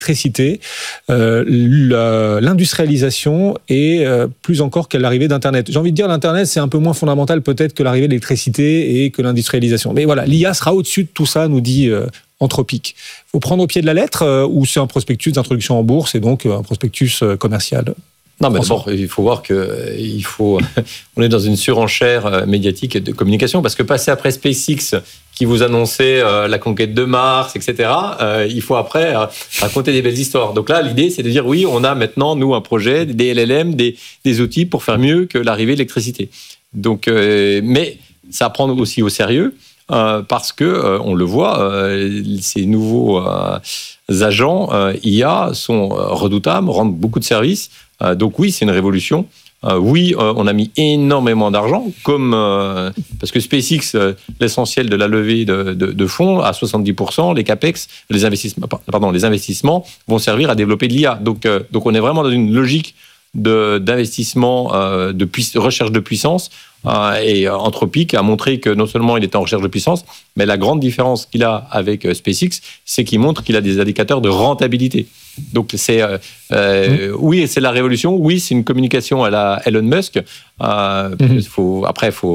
l'électricité, l'industrialisation et plus encore que l'arrivée d'Internet. J'ai envie de dire l'Internet, c'est un peu moins fondamental peut-être que l'arrivée de l'électricité et que l'industrialisation. Mais voilà, l'IA sera au-dessus de tout ça, nous dit Anthropic. Il faut prendre au pied de la lettre ou c'est un prospectus d'introduction en bourse et donc un prospectus commercial? Non, mais d'abord, il faut voir on est dans une surenchère médiatique et de communication, parce que passer après SpaceX, qui vous annonçait la conquête de Mars, etc., il faut après raconter des belles histoires. Donc là, l'idée, c'est de dire, oui, on a maintenant, nous, un projet, des LLM, des outils pour faire mieux que l'arrivée de l'électricité. Donc, mais ça à prendre aussi au sérieux, parce que, on le voit, ces nouveaux agents IA sont redoutables, rendent beaucoup de services. Donc oui, c'est une révolution. Oui, on a mis énormément d'argent, parce que SpaceX, l'essentiel de la levée de fonds, à 70%, les capex, les investissements vont servir à développer de l'IA. Donc on est vraiment dans une logique d'investissement, de recherche de puissance. Et Anthropic a montré que non seulement il était en recherche de puissance, mais la grande différence qu'il a avec SpaceX, c'est qu'il montre qu'il a des indicateurs de rentabilité. Donc oui, c'est la révolution. Oui, c'est une communication à la Elon Musk. Une fois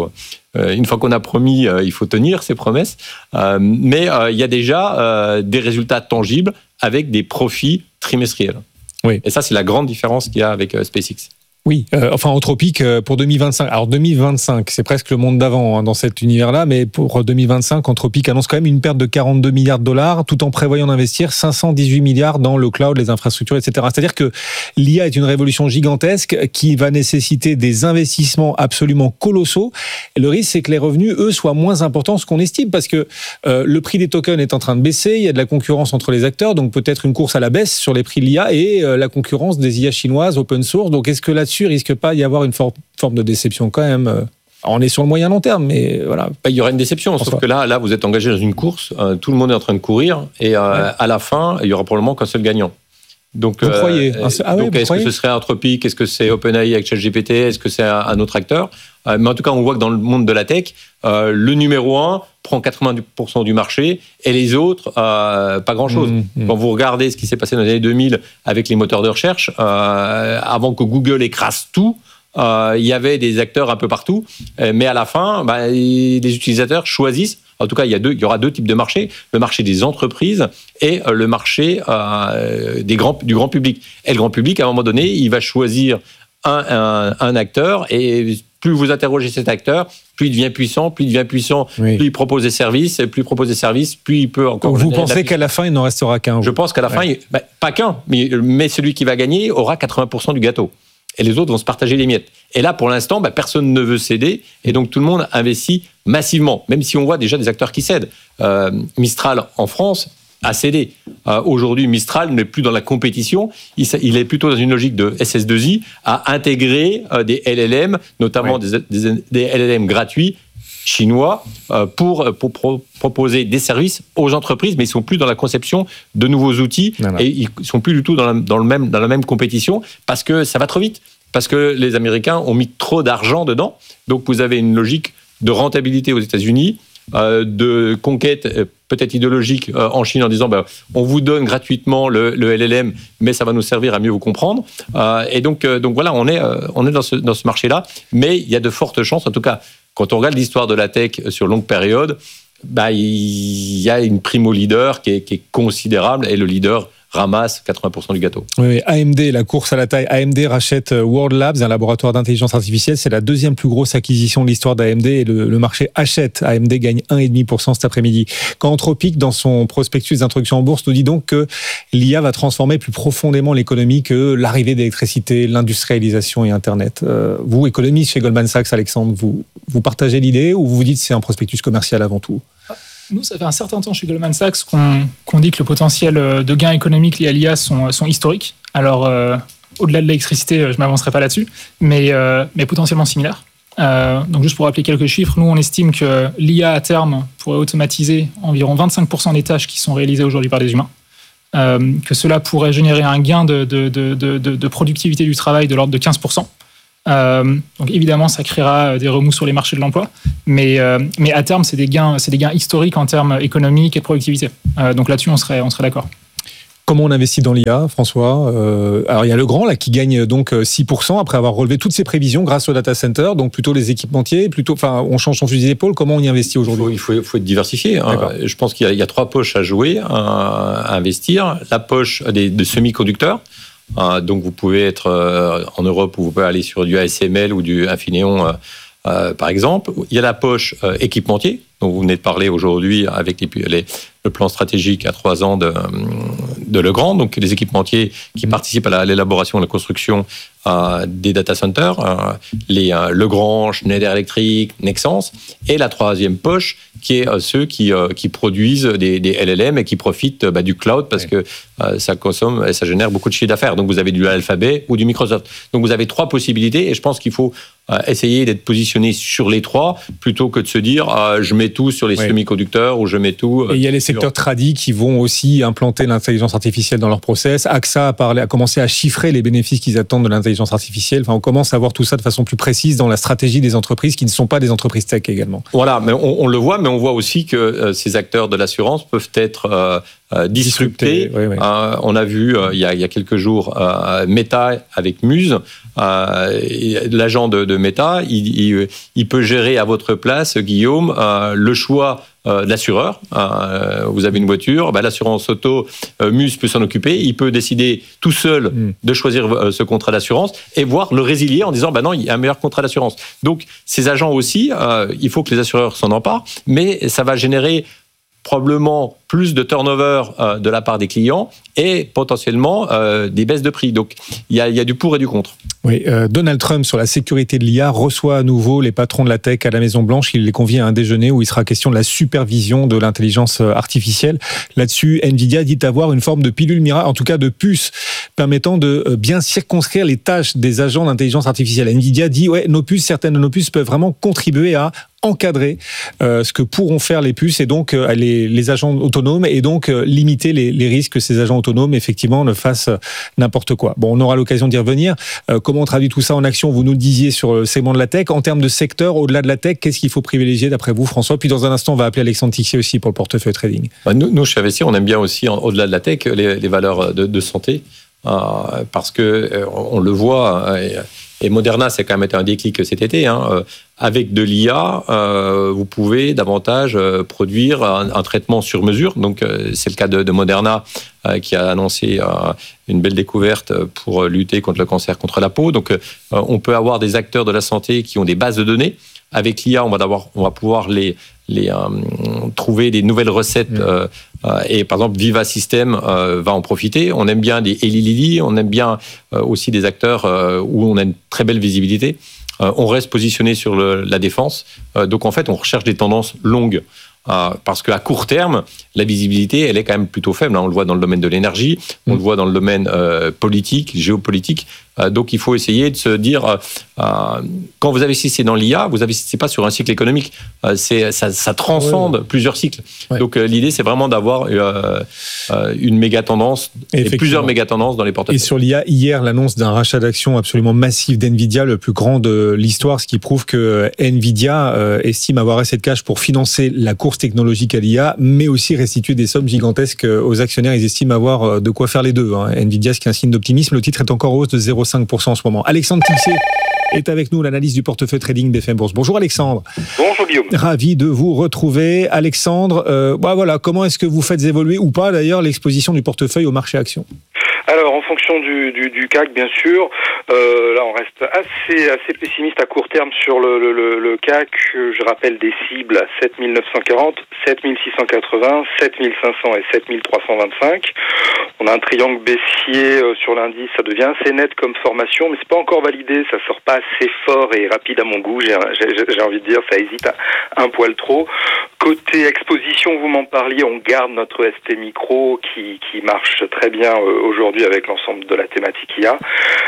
qu'on a promis, il faut tenir ses promesses. Mais il y a déjà des résultats tangibles avec des profits trimestriels. Oui. Et ça, c'est la grande différence qu'il y a avec SpaceX. Oui, Anthropic pour 2025. Alors 2025, c'est presque le monde d'avant dans cet univers-là, mais pour 2025, Anthropic annonce quand même une perte de 42 milliards de dollars, tout en prévoyant d'investir 518 milliards dans le cloud, les infrastructures, etc. C'est-à-dire que l'IA est une révolution gigantesque qui va nécessiter des investissements absolument colossaux. Et le risque, c'est que les revenus, eux, soient moins importants que ce qu'on estime, parce que le prix des tokens est en train de baisser, il y a de la concurrence entre les acteurs, donc peut-être une course à la baisse sur les prix de l'IA et la concurrence des IA chinoises open source. Donc est-ce que là-dessus, risque pas d'y avoir une forme de déception quand même? On est sur le moyen long terme, mais voilà. Il y aura une déception, sauf que là, vous êtes engagé dans une course, tout le monde est en train de courir, et à la fin, il y aura probablement qu'un seul gagnant. Donc, vous croyez est-ce que ce serait Anthropic? Est-ce que c'est OpenAI avec ChatGPT? Est-ce que c'est un autre acteur? Mais en tout cas, on voit que dans le monde de la tech, le numéro 1 prend 90% du marché et les autres, pas grand-chose. Quand vous regardez ce qui s'est passé dans les années 2000 avec les moteurs de recherche, avant que Google écrase tout, il y avait des acteurs un peu partout, mais à la fin, les utilisateurs choisissent. En tout cas, il y aura deux types de marchés, le marché des entreprises et le marché du grand public. Et le grand public, à un moment donné, il va choisir un acteur, et plus vous interrogez cet acteur, plus il devient puissant, plus il propose des services, plus il peut encore... Donc vous pensez qu'à la fin, il n'en restera qu'un? Je pense qu'à la fin, pas qu'un, mais celui qui va gagner aura 80% du gâteau. Et les autres vont se partager les miettes. Et là, pour l'instant, personne ne veut céder, et donc tout le monde investit massivement, même si on voit déjà des acteurs qui cèdent. Mistral, en France, a cédé. Aujourd'hui, Mistral n'est plus dans la compétition, il est plutôt dans une logique de SS2I, à intégrer des LLM, notamment des LLM gratuits, chinois, pour proposer des services aux entreprises, mais ils ne sont plus dans la conception de nouveaux outils, et ils ne sont plus du tout dans la même compétition, parce que ça va trop vite, parce que les Américains ont mis trop d'argent dedans. Donc vous avez une logique de rentabilité aux États-Unis, de conquête peut-être idéologique en Chine, en disant on vous donne gratuitement le LLM, mais ça va nous servir à mieux vous comprendre. Et donc voilà, on est dans ce marché-là, mais il y a de fortes chances, en tout cas, quand on regarde l'histoire de la tech sur longue période, il y a une primo leader qui est considérable, et le leader ramasse 80% du gâteau. Oui, AMD, la course à la taille. AMD rachète World Labs, un laboratoire d'intelligence artificielle. C'est la deuxième plus grosse acquisition de l'histoire d'AMD, et le marché achète. AMD gagne 1,5% cet après-midi. Quand Anthropic, dans son prospectus d'introduction en bourse, nous dit donc que l'IA va transformer plus profondément l'économie que l'arrivée d'électricité, l'industrialisation et Internet. Vous, économiste chez Goldman Sachs, Alexandre, vous partagez l'idée, ou vous dites que c'est un prospectus commercial avant tout? Nous, ça fait un certain temps chez Goldman Sachs qu'on dit que le potentiel de gains économiques liés à l'IA sont historiques. Alors, au-delà de l'électricité, je ne m'avancerai pas là-dessus, mais potentiellement similaires. Donc, juste pour rappeler quelques chiffres, nous, on estime que l'IA, à terme, pourrait automatiser environ 25% des tâches qui sont réalisées aujourd'hui par des humains. Que cela pourrait générer un gain de productivité du travail de l'ordre de 15%. Donc évidemment, ça créera des remous sur les marchés de l'emploi, mais à terme, c'est des gains historiques en termes économiques et de productivité. Donc là-dessus, on serait d'accord. Comment on investit dans l'IA, François? Alors il y a Legrand là qui gagne donc 6% après avoir relevé toutes ses prévisions grâce au data center, donc plutôt les équipementiers, on change son fusil d'épaule. Comment on y investit aujourd'hui? Il faut être diversifié. Je pense qu'il y a 3 poches à jouer, à investir. La poche des semi-conducteurs. Donc vous pouvez être en Europe où vous pouvez aller sur du ASML ou du Infineon par exemple. Il y a la poche équipementier, dont vous venez de parler aujourd'hui avec le plan stratégique à 3 ans de Legrand, donc les équipementiers qui participent à l'élaboration et la construction des data centers, les Legrand, Schneider Electric, Nexans, et la 3e poche qui est ceux qui produisent des LLM et qui profitent du cloud parce que ça consomme et ça génère beaucoup de chiffre d'affaires. Donc vous avez du Alphabet ou du Microsoft. Donc vous avez 3 possibilités et je pense qu'il faut essayer d'être positionné sur les 3 plutôt que de se dire je mets tout sur les semi-conducteurs ou je mets tout. Et il y a les secteurs tradis qui vont aussi implanter l'intelligence artificielle dans leur process. AXA a commencé à chiffrer les bénéfices qu'ils attendent de l'intelligence artificielle. Enfin, on commence à voir tout ça de façon plus précise dans la stratégie des entreprises qui ne sont pas des entreprises tech également. Voilà, mais on le voit, mais on voit aussi que ces acteurs de l'assurance peuvent être disruptés. Oui. On a vu il y a quelques jours Meta avec Muse. L'agent de Meta, il peut gérer à votre place, Guillaume, le choix de l'assureur. Vous avez une voiture, l'assurance auto, Muse peut s'en occuper. Il peut décider tout seul de choisir ce contrat d'assurance et voir le résilier en disant non, il y a un meilleur contrat d'assurance. Donc ces agents aussi, il faut que les assureurs s'en emparent, mais ça va générer probablement plus de turnover de la part des clients et potentiellement des baisses de prix. Donc, il y a du pour et du contre. Oui, Donald Trump, sur la sécurité de l'IA, reçoit à nouveau les patrons de la tech à la Maison-Blanche. Il les convie à un déjeuner où il sera question de la supervision de l'intelligence artificielle. Là-dessus, Nvidia dit avoir une forme de pilule miracle, en tout cas de puce, permettant de bien circonscrire les tâches des agents d'intelligence artificielle. Nvidia dit, certaines de nos puces peuvent vraiment contribuer à encadrer ce que pourront faire les puces et donc les agents autonomes et donc limiter les risques que ces agents autonomes effectivement ne fassent n'importe quoi. Bon, on aura l'occasion d'y revenir. Comment on traduit tout ça en action? Vous nous le disiez sur le segment de la tech. En termes de secteur, au-delà de la tech, qu'est-ce qu'il faut privilégier d'après vous, François? Puis dans un instant, on va appeler Alexandre Tixier aussi pour le portefeuille trading. Nous, chez Investir, on aime bien aussi, au-delà de la tech, les valeurs de santé parce que on le voit. Et Moderna, c'est quand même été un déclic cet été. Avec de l'IA, vous pouvez davantage produire un traitement sur mesure. Donc, c'est le cas de Moderna qui a annoncé une belle découverte pour lutter contre le cancer contre la peau. Donc, on peut avoir des acteurs de la santé qui ont des bases de données. Avec l'IA, on va pouvoir trouver des nouvelles recettes. Et par exemple, Viva System va en profiter. On aime bien des Eli Lilly, on aime bien aussi des acteurs où on a une très belle visibilité. On reste positionné sur la défense. Donc en fait, on recherche des tendances longues. Parce qu'à court terme, la visibilité, elle est quand même plutôt faible. On le voit dans le domaine de l'énergie, on le voit dans le domaine politique, géopolitique. Donc, il faut essayer de se dire, quand vous investissez dans l'IA, vous n'investissez pas sur un cycle économique. Ça transcende plusieurs cycles. Ouais. Donc, l'idée, c'est vraiment d'avoir une méga tendance et plusieurs méga tendances dans les portefeuilles. Et sur l'IA, hier, l'annonce d'un rachat d'actions absolument massif d'NVIDIA, le plus grand de l'histoire, ce qui prouve que NVIDIA estime avoir assez de cash pour financer la course technologique à l'IA, mais aussi restituer des sommes gigantesques aux actionnaires. Ils estiment avoir de quoi faire les deux. NVIDIA, ce qui est un signe d'optimisme. Le titre est encore en hausse de 0,5% en ce moment. Alexandre Tixier est avec nous, l'analyse du portefeuille trading BFM Bourse. Bonjour Alexandre. Bonjour Guillaume. Ravi de vous retrouver. Alexandre, comment est-ce que vous faites évoluer ou pas d'ailleurs l'exposition du portefeuille au marché actions? Alors, en fonction du CAC, bien sûr, là, on reste assez pessimiste à court terme sur le CAC. Je rappelle des cibles à 7940, 7680, 7500 et 7325. On a un triangle baissier sur l'indice, ça devient assez net comme formation, mais c'est pas encore validé, ça sort pas assez fort et rapide à mon goût. J'ai envie de dire, ça hésite un poil trop. Côté exposition, vous m'en parliez, on garde notre ST Micro qui marche très bien aujourd'hui avec l'ensemble de la thématique IA.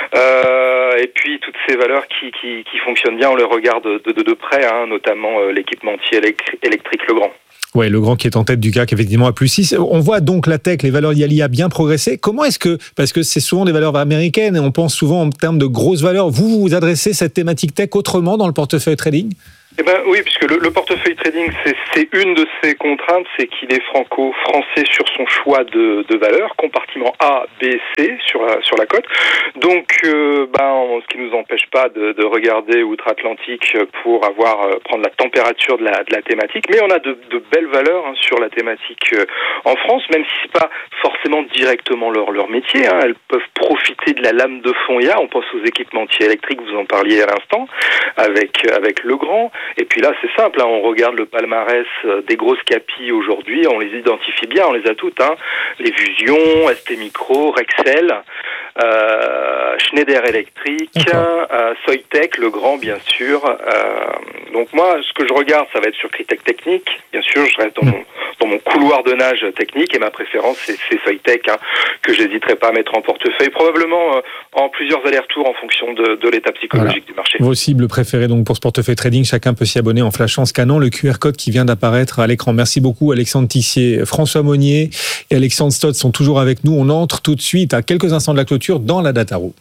Et puis toutes ces valeurs qui fonctionnent bien, on les regarde de près, notamment l'équipementier électrique Legrand. Oui, Legrand qui est en tête du CAC, effectivement, à plus 6. On voit donc la tech, les valeurs liées à l'IA bien progresser. Comment est-ce que, parce que c'est souvent des valeurs américaines et on pense souvent en termes de grosses valeurs, vous adressez cette thématique tech autrement dans le portefeuille trading? Eh ben oui, puisque le portefeuille trading, c'est une de ses contraintes, c'est qu'il est franco-français sur son choix de valeur, compartiment A, B, C sur la cote. Donc, ce qui nous empêche pas de regarder outre-Atlantique pour prendre la température de la thématique. Mais on a de belles valeurs sur la thématique en France, même si c'est pas forcément directement leur métier. Elles peuvent profiter de la lame de fond IA. On pense aux équipementiers électriques, vous en parliez à l'instant, avec Legrand. Et puis là, c'est simple, on regarde le palmarès des grosses capis aujourd'hui, on les identifie bien, on les a toutes. Les Vusion, ST Micro, Rexel, Schneider Electric, Soitec, Legrand, bien sûr. Donc moi, ce que je regarde, ça va être sur critères techniques. Bien sûr, je reste dans mon couloir de nage technique et ma préférence, c'est Soitec, que j'hésiterai pas à mettre en portefeuille, probablement en plusieurs allers-retours en fonction de l'état psychologique du marché. Vos cibles préférées donc pour ce portefeuille trading, chacun peut s'y abonner en flashant, scannant le QR code qui vient d'apparaître à l'écran. Merci beaucoup Alexandre Tissier, François Monnier et Alexandre Stott sont toujours avec nous. On entre tout de suite à quelques instants de la clôture dans la Data Room.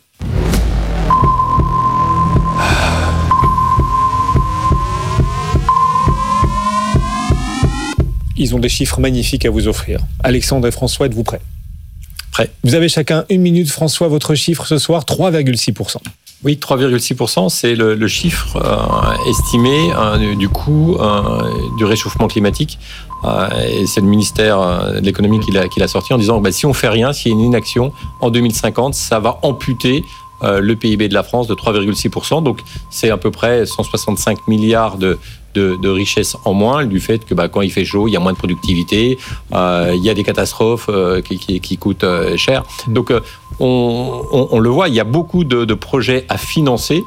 Ils ont des chiffres magnifiques à vous offrir. Alexandre et François, êtes-vous prêts ? Prêt. Vous avez chacun 1 minute. François, votre chiffre ce soir, 3,6%. Oui, 3,6%, c'est le chiffre estimé du coût du réchauffement climatique. Et c'est le ministère de l'économie qui l'a sorti en disant si on fait rien, s'il y a une inaction, en 2050, ça va amputer le PIB de la France de 3,6%. Donc c'est à peu près 165 milliards de richesse en moins, du fait que quand il fait chaud, il y a moins de productivité, il y a des catastrophes qui coûtent cher. Donc on le voit, il y a beaucoup de projets à financer.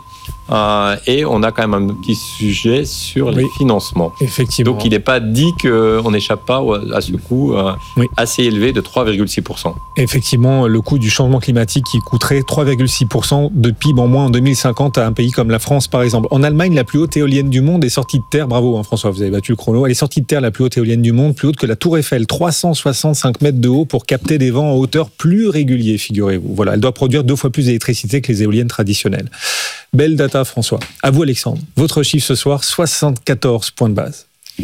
Et on a quand même un petit sujet sur les financements. Effectivement. Donc il n'est pas dit qu'on n'échappe pas à ce coût assez élevé de 3,6%. Effectivement, le coût du changement climatique qui coûterait 3,6% de PIB en moins en 2050 à un pays comme la France par exemple. En Allemagne, la plus haute éolienne du monde est sortie de terre. Bravo François, vous avez battu le chrono. Elle est sortie de terre, la plus haute éolienne du monde, plus haute que la Tour Eiffel, 365 mètres de haut pour capter des vents en hauteur plus réguliers, figurez-vous. Voilà, elle doit produire 2 fois plus d'électricité que les éoliennes traditionnelles. Belle data, François. À vous, Alexandre. Votre chiffre ce soir, 74 points de base.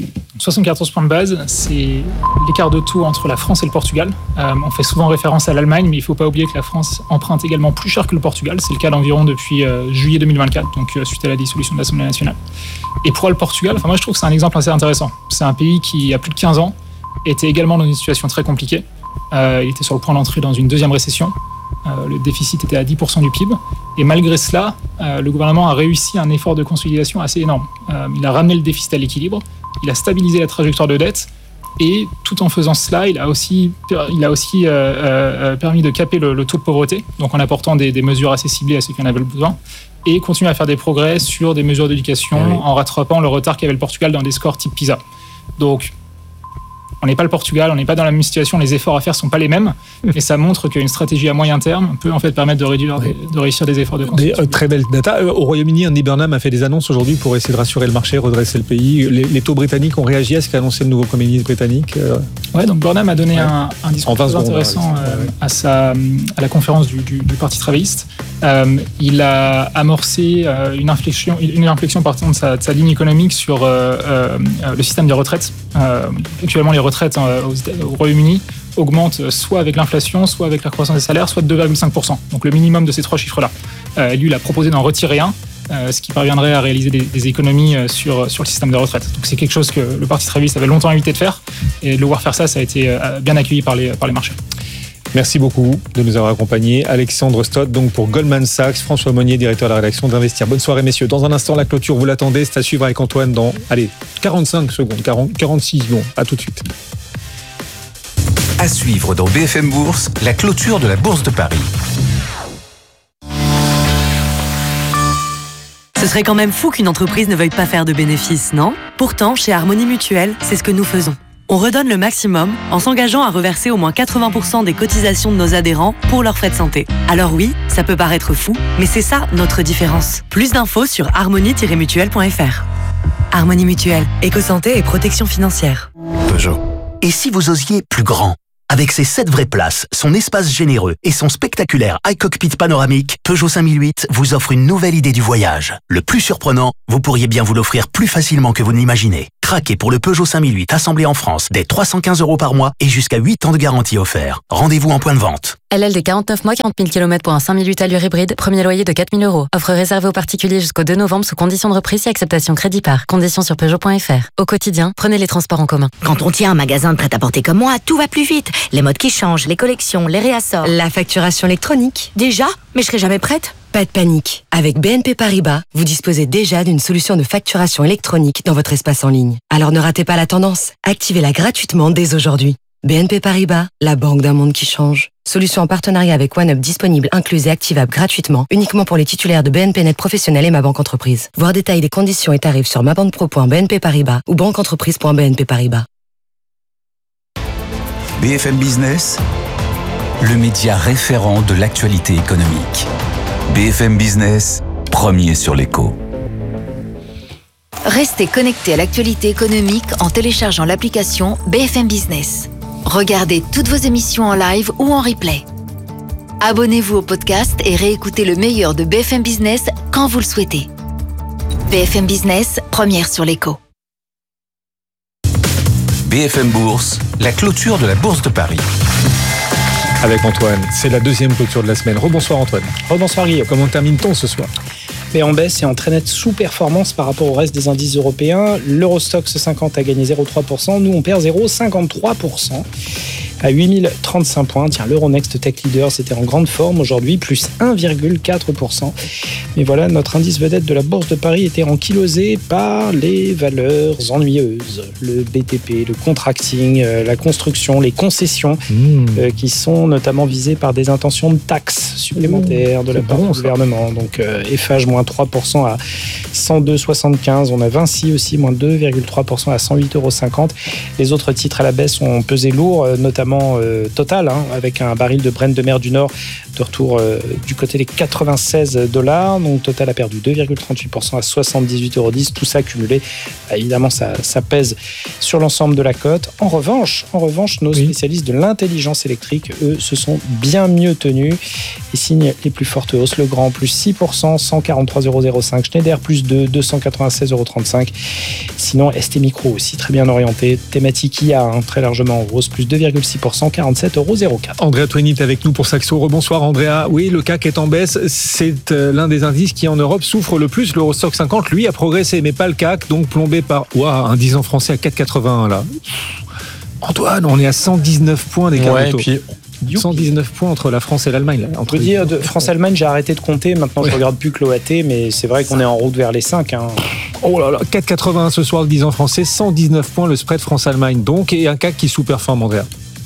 74 points de base, c'est l'écart de taux entre la France et le Portugal. On fait souvent référence à l'Allemagne, mais il ne faut pas oublier que la France emprunte également plus cher que le Portugal. C'est le cas d'environ depuis juillet 2024, donc suite à la dissolution de l'Assemblée nationale. Et pour le Portugal, moi je trouve que c'est un exemple assez intéressant. C'est un pays qui, il y a plus de 15 ans, était également dans une situation très compliquée. Il était sur le point d'entrer dans une deuxième récession. Le déficit était à 10% du PIB. Et malgré cela, le gouvernement a réussi un effort de consolidation assez énorme. Il a ramené le déficit à l'équilibre, il a stabilisé la trajectoire de dette, et tout en faisant cela, il a aussi permis de caper le taux de pauvreté, donc en apportant des mesures assez ciblées à ceux qui en avaient besoin, et continuer à faire des progrès sur des mesures d'éducation en rattrapant le retard qu'avait le Portugal dans des scores type PISA. Donc, on n'est pas le Portugal, on n'est pas dans la même situation, les efforts à faire ne sont pas les mêmes, et ça montre qu'une stratégie à moyen terme peut en fait permettre de réussir des efforts de construction. Très belle data. Au Royaume-Uni, Andy Burnham a fait des annonces aujourd'hui pour essayer de rassurer le marché, redresser le pays. Les taux britanniques ont réagi à ce qu'a annoncé le nouveau Premier ministre britannique. Donc Burnham a donné un discours très intéressant à la conférence du Parti travailliste. Il a amorcé une inflexion partant de sa ligne économique sur le système des retraites. Actuellement, les retraites au Royaume-Uni augmentent soit avec l'inflation, soit avec la croissance des salaires, soit de 2,5%. Donc le minimum de ces 3 chiffres-là. Lui, il a proposé d'en retirer un, ce qui parviendrait à réaliser des économies sur le système de retraite. Donc c'est quelque chose que le Parti travailliste avait longtemps évité de faire, et de le voir faire ça a été bien accueilli par les marchés. Merci beaucoup de nous avoir accompagnés. Alexandre Stott, donc pour Goldman Sachs, François Monnier, directeur de la rédaction d'Investir. Bonne soirée, messieurs. Dans un instant, la clôture, vous l'attendez. C'est à suivre avec Antoine dans, 45 secondes, 46 secondes. À tout de suite. À suivre dans BFM Bourse, la clôture de la Bourse de Paris. Ce serait quand même fou qu'une entreprise ne veuille pas faire de bénéfices, non ? Pourtant, chez Harmonie Mutuelle, c'est ce que nous faisons. On redonne le maximum en s'engageant à reverser au moins 80% des cotisations de nos adhérents pour leurs frais de santé. Alors oui, ça peut paraître fou, mais c'est ça notre différence. Plus d'infos sur harmonie-mutuelle.fr. Harmonie Mutuelle, éco-santé et protection financière. Peugeot. Et si vous osiez plus grand ? Avec ses 7 vraies places, son espace généreux et son spectaculaire iCockpit panoramique, Peugeot 5008 vous offre une nouvelle idée du voyage. Le plus surprenant, vous pourriez bien vous l'offrir plus facilement que vous ne l'imaginez. Craquez pour le Peugeot 5008 assemblé en France dès 315 € par mois et jusqu'à 8 ans de garantie offert. Rendez-vous en point de vente. LLD 49 mois, 40 000 km pour un 5008 allure hybride, premier loyer de 4 000 €. Offre réservée aux particuliers jusqu'au 2 novembre sous conditions de reprise et acceptation crédit par. Conditions sur Peugeot.fr. Au quotidien, prenez les transports en commun. Quand on tient un magasin de prêt-à-porter comme moi, tout va plus vite. Les modes qui changent, les collections, les réassorts. La facturation électronique. Déjà ? Mais je serai jamais prête. Pas de panique. Avec BNP Paribas, vous disposez déjà d'une solution de facturation électronique dans votre espace en ligne. Alors ne ratez pas la tendance. Activez-la gratuitement dès aujourd'hui. BNP Paribas, la banque d'un monde qui change. Solution en partenariat avec OneUp disponible, incluse et activable gratuitement, uniquement pour les titulaires de BNP Net Professionnel et Ma Banque Entreprise. Voir détails des conditions et tarifs sur mabanquepro.bnp Paribas ou banqueentreprise.bnp Paribas. BFM Business, le média référent de l'actualité économique. BFM Business, premier sur l'écho. Restez connectés à l'actualité économique en téléchargeant l'application BFM Business. Regardez toutes vos émissions en live ou en replay. Abonnez-vous au podcast et réécoutez le meilleur de BFM Business quand vous le souhaitez. BFM Business, première sur l'écho. BFM Bourse, la clôture de la Bourse de Paris. Avec Antoine, c'est la deuxième clôture de la semaine. Rebonsoir Antoine. Rebonsoir Guillaume. Comment termine-t-on ce soir ? Mais en baisse et en très nette sous-performance par rapport au reste des indices européens. L'Eurostoxx 50 a gagné 0,3%. Nous, on perd 0,53% à 8035 points. Tiens, l'Euronext Tech Leader, c'était en grande forme aujourd'hui, plus 1,4%. Mais voilà, notre indice vedette de la Bourse de Paris était ankylosé par les valeurs ennuyeuses. Le BTP, le contracting, la construction, les concessions, qui sont notamment visées par des intentions de taxes supplémentaires de la part du gouvernement. Donc, Eiffage, moins 3% à 102,75. On a Vinci aussi, moins 2,3% à 108,50 €. Les autres titres à la baisse ont pesé lourd, notamment Total, avec un baril de Brent de mer du Nord de retour du côté des $96. Donc Total a perdu 2,38% à 78,10 €. Tout ça cumulé, évidemment, ça pèse sur l'ensemble de la cote. En revanche, nos spécialistes de l'intelligence électrique, eux, se sont bien mieux tenus et signent les plus fortes hausses. Legrand, plus 6%, 143,05 €. Schneider, plus 2, 296,35 €. Sinon, ST Micro aussi, très bien orienté. Thématique IA, très largement en hausse, plus 2,6%, 47,04 €. Andrea Twinit avec nous pour Saxo. Rebonsoir Andrea. Oui, le CAC est en baisse. C'est l'un des indices qui en Europe souffre le plus. L'Eurostoxx 50, lui, a progressé, mais pas le CAC, donc plombé par un 10 ans français à 4,81 là. Antoine, on est à 119 points d'écart de taux. 119 points entre la France et l'Allemagne. On peut dire, France-Allemagne, j'ai arrêté de compter. Maintenant, je ne regarde plus que l'OAT, mais c'est vrai qu'on est en route vers les 5. Oh là là, 4,81 ce soir, le 10 ans français, 119 points le spread France-Allemagne. Donc, et un CAC qui sous-performe, Andrea.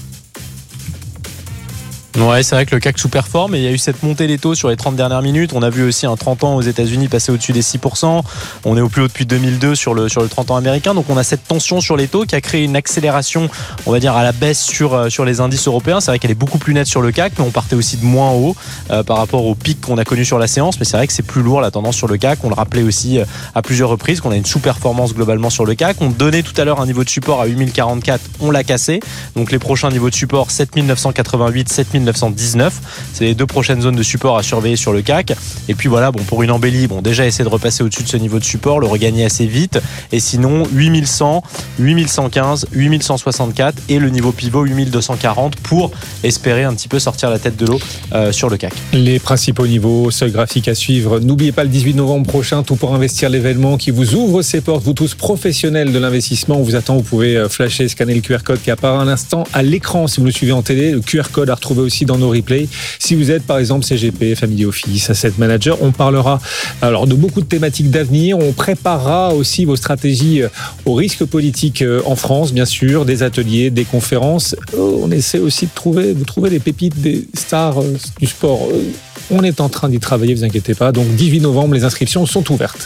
Ouais, c'est vrai que le CAC sous-performe et il y a eu cette montée des taux sur les 30 dernières minutes. On a vu aussi un 30 ans aux États-Unis passer au-dessus des 6%. On est au plus haut depuis 2002 sur le 30 ans américain. Donc on a cette tension sur les taux qui a créé une accélération, on va dire, à la baisse sur les indices européens. C'est vrai qu'elle est beaucoup plus nette sur le CAC, mais on partait aussi de moins haut par rapport au pic qu'on a connu sur la séance. Mais c'est vrai que c'est plus lourd la tendance sur le CAC. On le rappelait aussi à plusieurs reprises qu'on a une sous-performance globalement sur le CAC. On donnait tout à l'heure un niveau de support à 8044. On l'a cassé. Donc les prochains niveaux de support, 7988, 7919. C'est les deux prochaines zones de support à surveiller sur le CAC. Et puis voilà, pour une embellie, déjà essayer de repasser au-dessus de ce niveau de support, le regagner assez vite. Et sinon, 8100, 8115, 8164 et le niveau pivot 8240 pour espérer un petit peu sortir la tête de l'eau sur le CAC. Les principaux niveaux, seuil graphique à suivre. N'oubliez pas le 18 novembre prochain, Tout pour investir, l'événement qui vous ouvre ses portes. Vous tous professionnels de l'investissement, on vous attend. Vous pouvez flasher, scanner le QR code qui apparaît à l'instant à l'écran si vous le suivez en télé. Le QR code à retrouver aussi dans nos replays. Si vous êtes par exemple CGP, Family Office, Asset Manager, on parlera alors de beaucoup de thématiques d'avenir. On préparera aussi vos stratégies aux risques politiques en France, bien sûr, des ateliers, des conférences. On essaie aussi de trouver des pépites, des stars du sport. On est en train d'y travailler, vous inquiétez pas. Donc 18 novembre, les inscriptions sont ouvertes.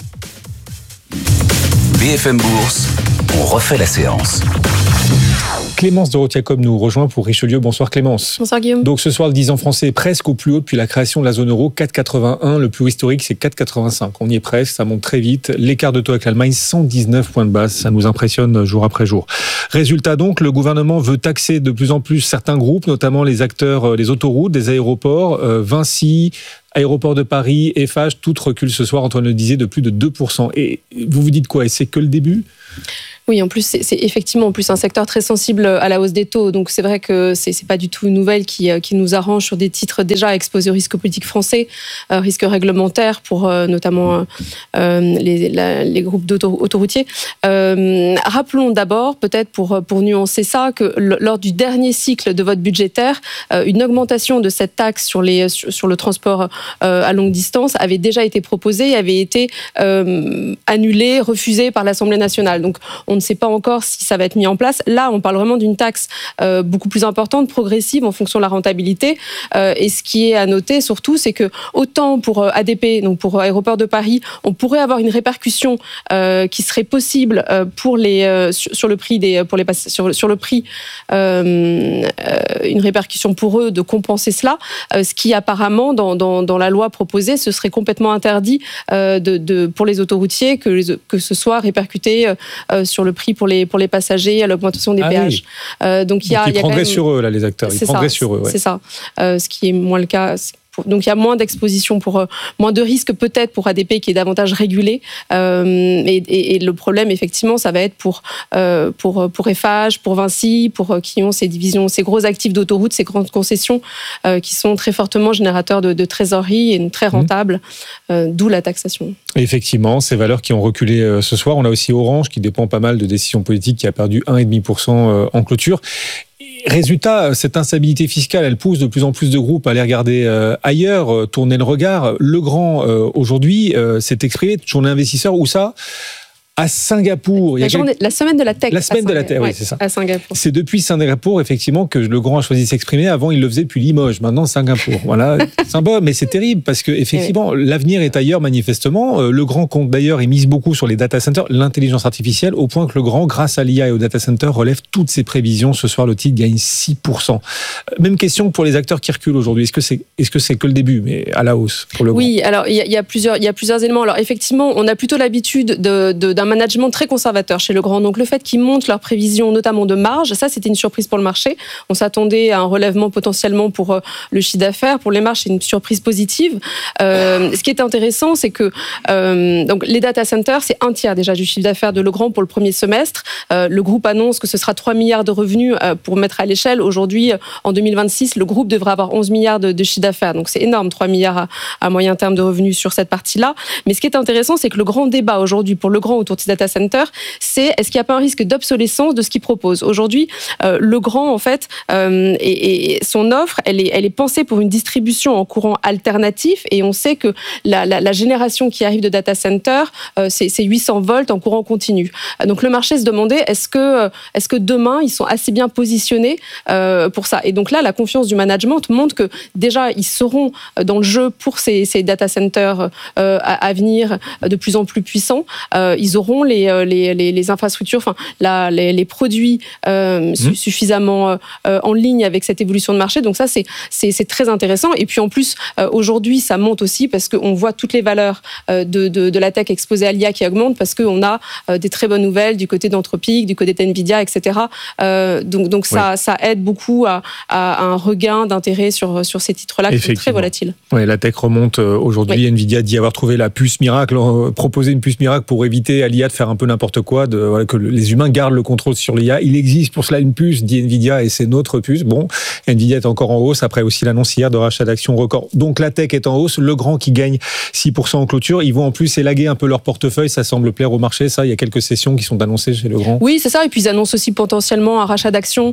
BFM Bourse, on refait la séance. Clémence Dorothea-Cobb nous rejoint pour Richelieu. Bonsoir Clémence. Bonsoir Guillaume. Donc ce soir, le 10 ans français est presque au plus haut depuis la création de la zone euro, 4,81. Le plus haut historique, c'est 4,85. On y est presque, ça monte très vite. L'écart de taux avec l'Allemagne, 119 points de base. Ça nous impressionne jour après jour. Résultat donc, le gouvernement veut taxer de plus en plus certains groupes, notamment les acteurs des autoroutes, des aéroports, Vinci, Aéroport de Paris, Eiffage, tout recule ce soir, Antoine le disait, de plus de 2%. Et vous vous dites quoi? Et c'est que le début? Oui, en plus, c'est effectivement en plus un secteur très sensible à la hausse des taux. Donc, c'est vrai que c'est pas du tout une nouvelle qui nous arrange sur des titres déjà exposés au risque politique français, risque réglementaire pour notamment les groupes d'autoroutiers. Rappelons d'abord, peut-être pour nuancer ça, que lors du dernier cycle de vote budgétaire, une augmentation de cette taxe sur le transport à longue distance avait déjà été proposée et avait été annulée, refusée par l'Assemblée nationale. Donc, on ne sait pas encore si ça va être mis en place. Là, on parle vraiment d'une taxe beaucoup plus importante, progressive, en fonction de la rentabilité. Et ce qui est à noter, surtout, c'est que autant pour ADP, donc pour Aéroport de Paris, on pourrait avoir une répercussion qui serait possible sur le prix une répercussion pour eux de compenser cela. Ce qui apparemment, dans la loi proposée, ce serait complètement interdit pour les autoroutiers que ce soit répercuté sur le prix pour les passagers, à l'augmentation des péages. Oui. Donc ils prendraient sur eux, là, les acteurs. Ils prendraient sur eux. Ouais. C'est ça. Ce qui est moins le cas. Donc il y a moins d'exposition, moins de risques peut-être pour ADP qui est davantage régulé. Et le problème, effectivement, ça va être pour Eiffage, pour Vinci, qui ont ces divisions, ces gros actifs d'autoroute, ces grandes concessions qui sont très fortement générateurs de trésorerie et très rentables, d'où la taxation. Effectivement, ces valeurs qui ont reculé ce soir. On a aussi Orange qui dépend pas mal de décisions politiques, qui a perdu 1,5% en clôture. Résultat, cette instabilité fiscale, elle pousse de plus en plus de groupes à aller regarder ailleurs, tourner le regard. Legrand, aujourd'hui, s'est exprimé, journée investisseur, où ça ? À Singapour. La semaine de la tech. La semaine de la tech, oui, c'est ça. À Singapour. C'est depuis Singapour, effectivement, que Legrand a choisi de s'exprimer. Avant, il le faisait depuis Limoges. Maintenant, Singapour. Voilà, sympa, mais c'est terrible parce que, effectivement, l'avenir est ailleurs, manifestement. Legrand compte d'ailleurs et mise beaucoup sur les data centers, l'intelligence artificielle, au point que Legrand, grâce à l'IA et aux data centers, relève toutes ses prévisions. Ce soir, le titre gagne 6%. Même question pour les acteurs qui reculent aujourd'hui. Est-ce que c'est que le début, mais à la hausse pour Legrand? Oui, alors, il y a plusieurs éléments. Alors, effectivement, on a plutôt l'habitude d'un management très conservateur chez Legrand. Donc le fait qu'ils montent leurs prévisions, notamment de marge, ça c'était une surprise pour le marché. On s'attendait à un relèvement potentiellement pour le chiffre d'affaires. Pour les marges, c'est une surprise positive. Ce qui est intéressant, c'est que donc les data centers, c'est un tiers déjà du chiffre d'affaires de Legrand pour le premier semestre. Le groupe annonce que ce sera 3 milliards de revenus pour mettre à l'échelle. Aujourd'hui, en 2026, le groupe devrait avoir 11 milliards de chiffre d'affaires. Donc c'est énorme, 3 milliards à moyen terme de revenus sur cette partie-là. Mais ce qui est intéressant, c'est que le grand débat aujourd'hui pour Legrand autour de ces data centers, c'est est-ce qu'il n'y a pas un risque d'obsolescence de ce qu'il propose. Aujourd'hui, Legrand, en fait, et son offre, elle est pensée pour une distribution en courant alternatif, et on sait que la génération qui arrive de data center, c'est 800 volts en courant continu. Donc le marché se demandait, est-ce que demain, ils sont assez bien positionnés pour ça. Et donc là, la confiance du management montre que déjà, ils seront dans le jeu pour ces data centers à venir de plus en plus puissants. Ils auront les infrastructures, les produits suffisamment en ligne avec cette évolution de marché. Donc ça, c'est très intéressant. Et puis en plus, aujourd'hui, ça monte aussi parce qu'on voit toutes les valeurs de la tech exposées à l'IA qui augmentent parce qu'on a des très bonnes nouvelles du côté d'Anthropic, du côté d'NVIDIA, etc. Donc ça aide beaucoup à un regain d'intérêt sur ces titres-là qui sont très volatiles. Oui, la tech remonte aujourd'hui. Oui. NVIDIA dit avoir trouvé la puce miracle, proposer une puce miracle pour éviter à l'IA de faire un peu n'importe quoi, que les humains gardent le contrôle sur l'IA. Il existe pour cela une puce, dit NVIDIA, et c'est notre puce. Bon, NVIDIA est encore en hausse, après aussi l'annonce hier de rachat d'actions record. Donc la tech est en hausse, Legrand qui gagne 6% en clôture. Ils vont en plus élaguer un peu leur portefeuille, ça semble plaire au marché, ça. Il y a quelques sessions qui sont annoncées chez Legrand. Oui, c'est ça, et puis ils annoncent aussi potentiellement un rachat d'actions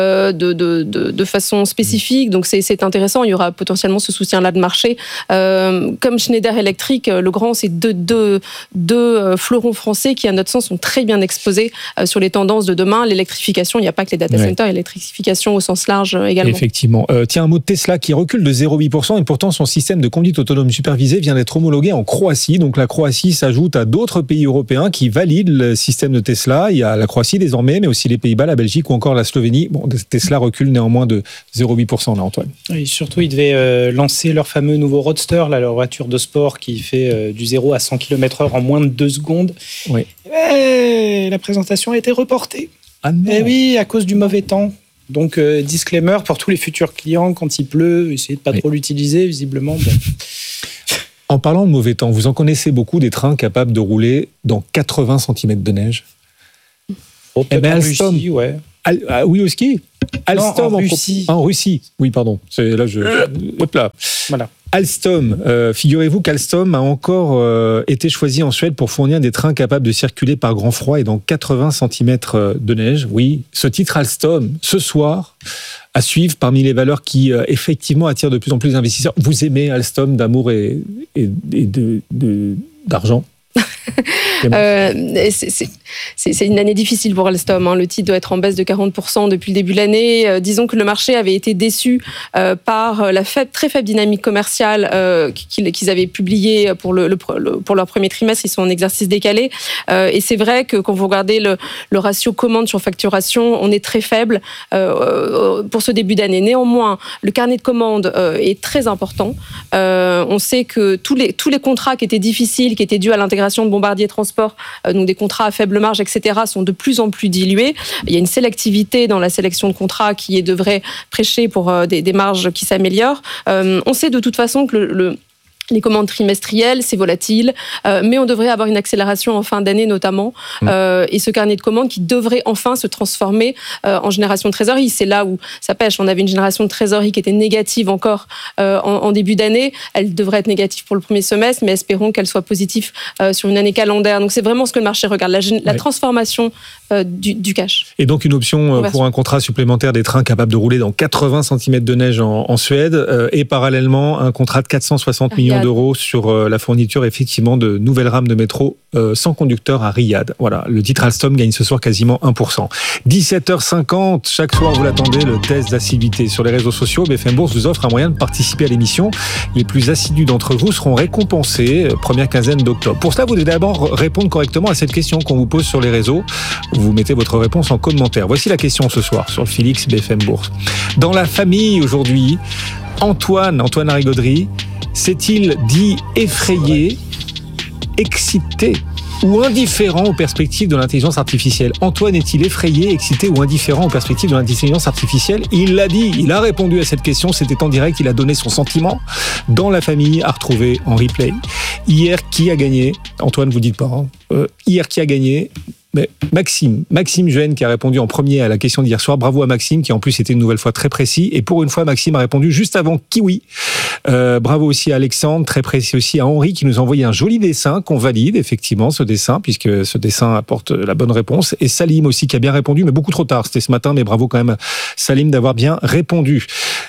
de façon spécifique, donc c'est intéressant, il y aura potentiellement ce soutien-là de marché. Comme Schneider Electric, Legrand, c'est deux fleurons français qui, à notre sens, sont très bien exposés sur les tendances de demain. L'électrification, il n'y a pas que les data centers, il y a l'électrification au sens large également. Effectivement. Tiens, un mot de Tesla qui recule de 0,8% et pourtant son système de conduite autonome supervisée vient d'être homologué en Croatie. Donc la Croatie s'ajoute à d'autres pays européens qui valident le système de Tesla. Il y a la Croatie désormais, mais aussi les Pays-Bas, la Belgique ou encore la Slovénie. Bon, Tesla recule néanmoins de 0,8% là, Antoine. Et surtout, ils devaient lancer leur fameux nouveau Roadster, là, leur voiture de sport qui fait du 0 à 100 km/h en moins de 2 secondes. Oui. Et la présentation a été reportée. Ah non. Et oui, à cause du mauvais temps. Donc, disclaimer pour tous les futurs clients, quand il pleut, essayez de pas trop l'utiliser, visiblement. Bon. En parlant de mauvais temps, vous en connaissez beaucoup des trains capables de rouler dans 80 cm de neige? Peut-être en Russie, ouais. Oui, au ski. Alstom en Russie. En Russie. Oui, pardon. C'est là hop là. Voilà. Alstom, figurez-vous qu'Alstom a encore été choisi en Suède pour fournir des trains capables de circuler par grand froid et dans 80 cm de neige. Oui, ce titre Alstom, ce soir, à suivre parmi les valeurs qui effectivement attirent de plus en plus d'investisseurs. Vous aimez Alstom d'amour et d'argent? C'est une année difficile pour Alstom. Le titre doit être en baisse de 40% depuis le début de l'année. Disons que le marché avait été déçu par la très faible dynamique commerciale qu'ils avaient publiée pour leur premier trimestre. Ils sont en exercice décalé. Et c'est vrai que quand vous regardez le ratio commande sur facturation, on est très faible pour ce début d'année. Néanmoins, le carnet de commandes est très important. On sait que tous les contrats qui étaient difficiles, qui étaient dus à l'intégration de Bombardier Transport, donc des contrats à faible marge, etc., sont de plus en plus dilués. Il y a une sélectivité dans la sélection de contrats qui devrait prêcher pour des marges qui s'améliorent. On sait de toute façon que les commandes trimestrielles, c'est volatile, mais on devrait avoir une accélération en fin d'année notamment, et ce carnet de commandes qui devrait enfin se transformer en génération de trésorerie. C'est là où ça pêche. On avait une génération de trésorerie qui était négative encore en début d'année. Elle devrait être négative pour le premier semestre, mais espérons qu'elle soit positive sur une année calendaire. Donc c'est vraiment ce que le marché regarde, la transformation du cash. Et donc une option pour un contrat supplémentaire des trains capables de rouler dans 80 cm de neige en Suède, et parallèlement un contrat de 460 millions d'euros sur la fourniture effectivement de nouvelles rames de métro sans conducteur à Riyad. Voilà, le titre Alstom gagne ce soir quasiment 1%. 17h50, chaque soir vous l'attendez, le test d'assiduité sur les réseaux sociaux. BFM Bourse vous offre un moyen de participer à l'émission. Les plus assidus d'entre vous seront récompensés première quinzaine d'octobre. Pour cela, vous devez d'abord répondre correctement à cette question qu'on vous pose sur les réseaux. Vous mettez votre réponse en commentaire. Voici la question ce soir sur le Félix BFM Bourse. Dans la famille aujourd'hui, Antoine Larigauderie, s'est-il dit effrayé, excité ou indifférent aux perspectives de l'intelligence artificielle? Antoine est-il effrayé, excité ou indifférent aux perspectives de l'intelligence artificielle? Il l'a dit, il a répondu à cette question, c'était en direct, il a donné son sentiment. Dans la famille, à retrouver en replay. Hier, qui a gagné? Antoine, vous dites pas. Hier, qui a gagné? Mais Maxime Jeune qui a répondu en premier à la question d'hier soir. Bravo à Maxime qui en plus était une nouvelle fois très précis. Et pour une fois, Maxime a répondu juste avant Kiwi. Bravo aussi à Alexandre, très précis aussi à Henri qui nous a envoyé un joli dessin qu'on valide effectivement ce dessin puisque ce dessin apporte la bonne réponse. Et Salim aussi qui a bien répondu, mais beaucoup trop tard. C'était ce matin, mais bravo quand même Salim d'avoir bien répondu.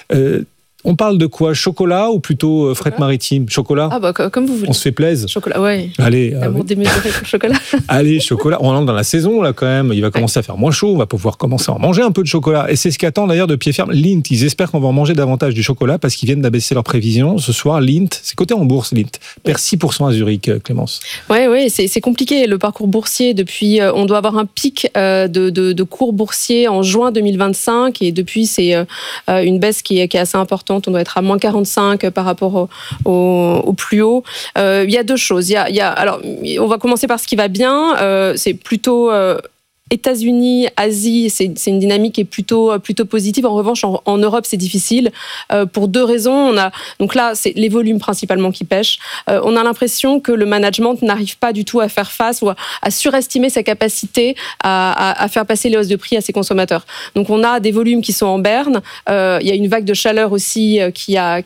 On parle de quoi? Chocolat ou plutôt fret maritime? Chocolat? Ah bah comme vous voulez. On se fait plaisir. Chocolat, ouais. Allez. L'amour démesuré pour le chocolat. Allez, chocolat. On entre dans la saison là quand même. Il va commencer à faire moins chaud. On va pouvoir commencer à en manger un peu de chocolat. Et c'est ce qu'attend d'ailleurs de pied ferme Lindt. Ils espèrent qu'on va en manger davantage du chocolat parce qu'ils viennent d'abaisser leurs prévisions. Ce soir, Lindt, c'est coté en bourse, Lindt. Perd 6% à Zurich, Clémence. Ouais, c'est compliqué le parcours boursier. Depuis, on doit avoir un pic de cours boursiers en juin 2025 et depuis c'est une baisse qui est assez importante. On doit être à moins 45 par rapport au plus haut. Il y a deux choses. Alors, on va commencer par ce qui va bien. C'est plutôt États-Unis, Asie, c'est une dynamique qui est plutôt positive. En revanche, en Europe, c'est difficile pour deux raisons. Donc là, c'est les volumes principalement qui pêchent. On a l'impression que le management n'arrive pas du tout à faire face ou à surestimer sa capacité à faire passer les hausses de prix à ses consommateurs. Donc on a des volumes qui sont en berne. Il y a une vague de chaleur aussi qui a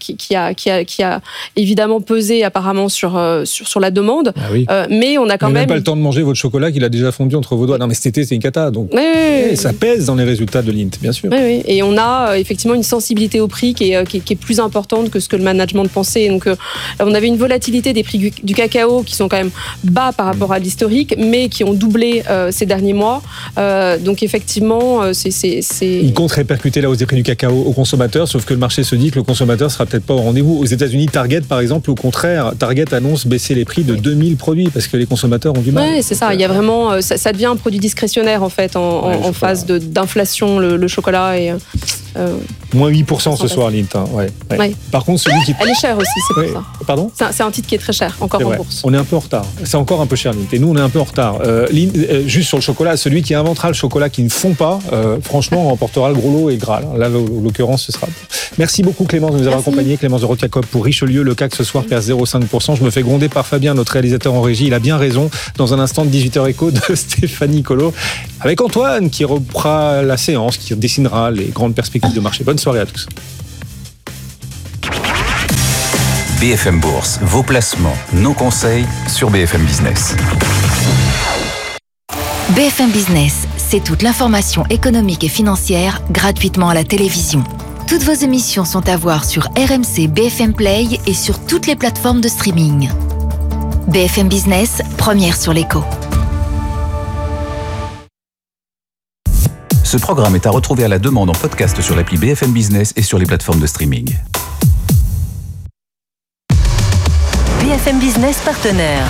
évidemment pesé apparemment sur la demande. Ah oui. Mais on a quand même pas le temps de manger votre chocolat qu'il a déjà fondu entre vos doigts. Non mais cet été, c'était une cata. Donc, Oui. ça pèse dans les résultats de Lindt, bien sûr. Oui. Et on a effectivement une sensibilité au prix qui est plus importante que ce que le management pensait. Donc, on avait une volatilité des prix du cacao qui sont quand même bas par rapport à l'historique, mais qui ont doublé ces derniers mois. Donc, effectivement, Il compte répercuter la hausse des prix du cacao aux consommateurs, sauf que le marché se dit que le consommateur sera peut-être pas au rendez-vous. Aux États-Unis, Target, par exemple, au contraire, Target annonce baisser les prix de 2000 produits parce que les consommateurs ont du mal. Oui, c'est ça. Il y a vraiment, ça devient un produit discrétionnaire en fait en phase d'inflation, le chocolat. Et, moins 8% ce soir, Lindt. Ouais. Par contre, celui qui... Elle est chère aussi, c'est pour ça. Pardon ? C'est un titre qui est très cher, encore en bourse. On est un peu en retard. C'est encore un peu cher, Lindt. Et nous, on est un peu en retard. Juste sur le chocolat, celui qui inventera le chocolat qui ne fond pas, franchement, remportera le gros lot et le Graal. Là, en l'occurrence, ce sera... Merci beaucoup, Clémence, de nous avoir accompagnés. Clémence de Roth-Jacob pour Richelieu. Le CAC ce soir perd 0,5%. Je me fais gronder par Fabien, notre réalisateur en régie. Il a bien raison. Dans un instant de 18h écho de Stéphanie Colo, avec Antoine qui reprend la séance, qui dessinera les grandes perspectives de marché. Bonne soirée à tous. BFM Bourse, vos placements, nos conseils sur BFM Business. BFM Business, c'est toute l'information économique et financière gratuitement à la télévision. Toutes vos émissions sont à voir sur RMC BFM Play et sur toutes les plateformes de streaming. BFM Business, première sur l'écho. Ce programme est à retrouver à la demande en podcast sur l'appli BFM Business et sur les plateformes de streaming. BFM Business partenaire.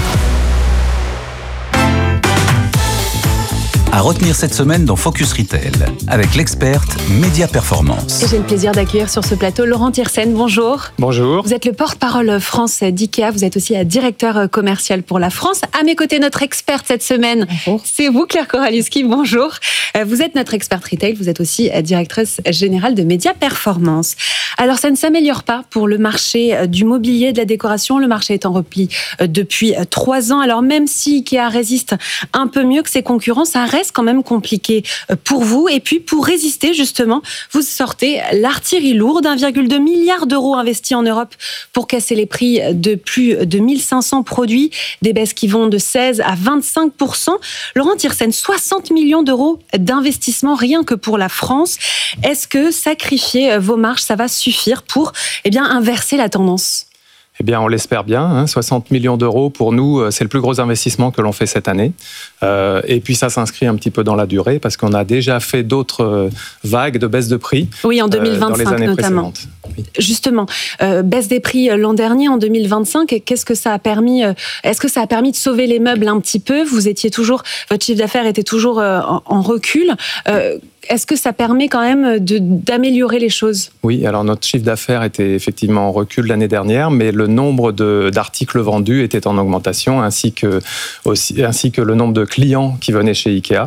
À retenir cette semaine dans Focus Retail, avec l'experte Média Performance. Et j'ai le plaisir d'accueillir sur ce plateau Laurent Thiersen. Bonjour. Bonjour. Vous êtes le porte-parole France d'IKEA. Vous êtes aussi directeur commercial pour la France. À mes côtés, notre experte cette semaine, c'est vous, Claire Koraliewski. Bonjour. Vous êtes notre experte retail. Vous êtes aussi directrice générale de Média Performance. Alors, ça ne s'améliore pas pour le marché du mobilier, de la décoration. Le marché est en repli depuis 3 ans. Alors, même si IKEA résiste un peu mieux que ses concurrents, ça reste quand même compliqué pour vous. Et puis, pour résister, justement, vous sortez l'artillerie lourde, 1,2 milliard d'euros investis en Europe pour casser les prix de plus de 1500 produits, des baisses qui vont de 16 à 25%. Laurent Thiersen, 60 millions d'euros d'investissement rien que pour la France. Est-ce que sacrifier vos marges, ça va suffire pour inverser la tendance ? Eh bien, on l'espère bien. 60 millions d'euros, pour nous, c'est le plus gros investissement que l'on fait cette année. Et puis, ça s'inscrit un petit peu dans la durée parce qu'on a déjà fait d'autres vagues de baisse de prix. Oui, en 2025 dans les années notamment. Précédentes. Oui. Justement, baisse des prix l'an dernier, en 2025. Qu'est-ce que ça a permis ? Est-ce que ça a permis de sauver les meubles un petit peu ? Votre chiffre d'affaires était toujours en recul. Est-ce que ça permet quand même d'améliorer les choses ? Oui, alors notre chiffre d'affaires était effectivement en recul l'année dernière, mais le nombre d'articles vendus était en augmentation, ainsi que le nombre de clients qui venaient chez IKEA.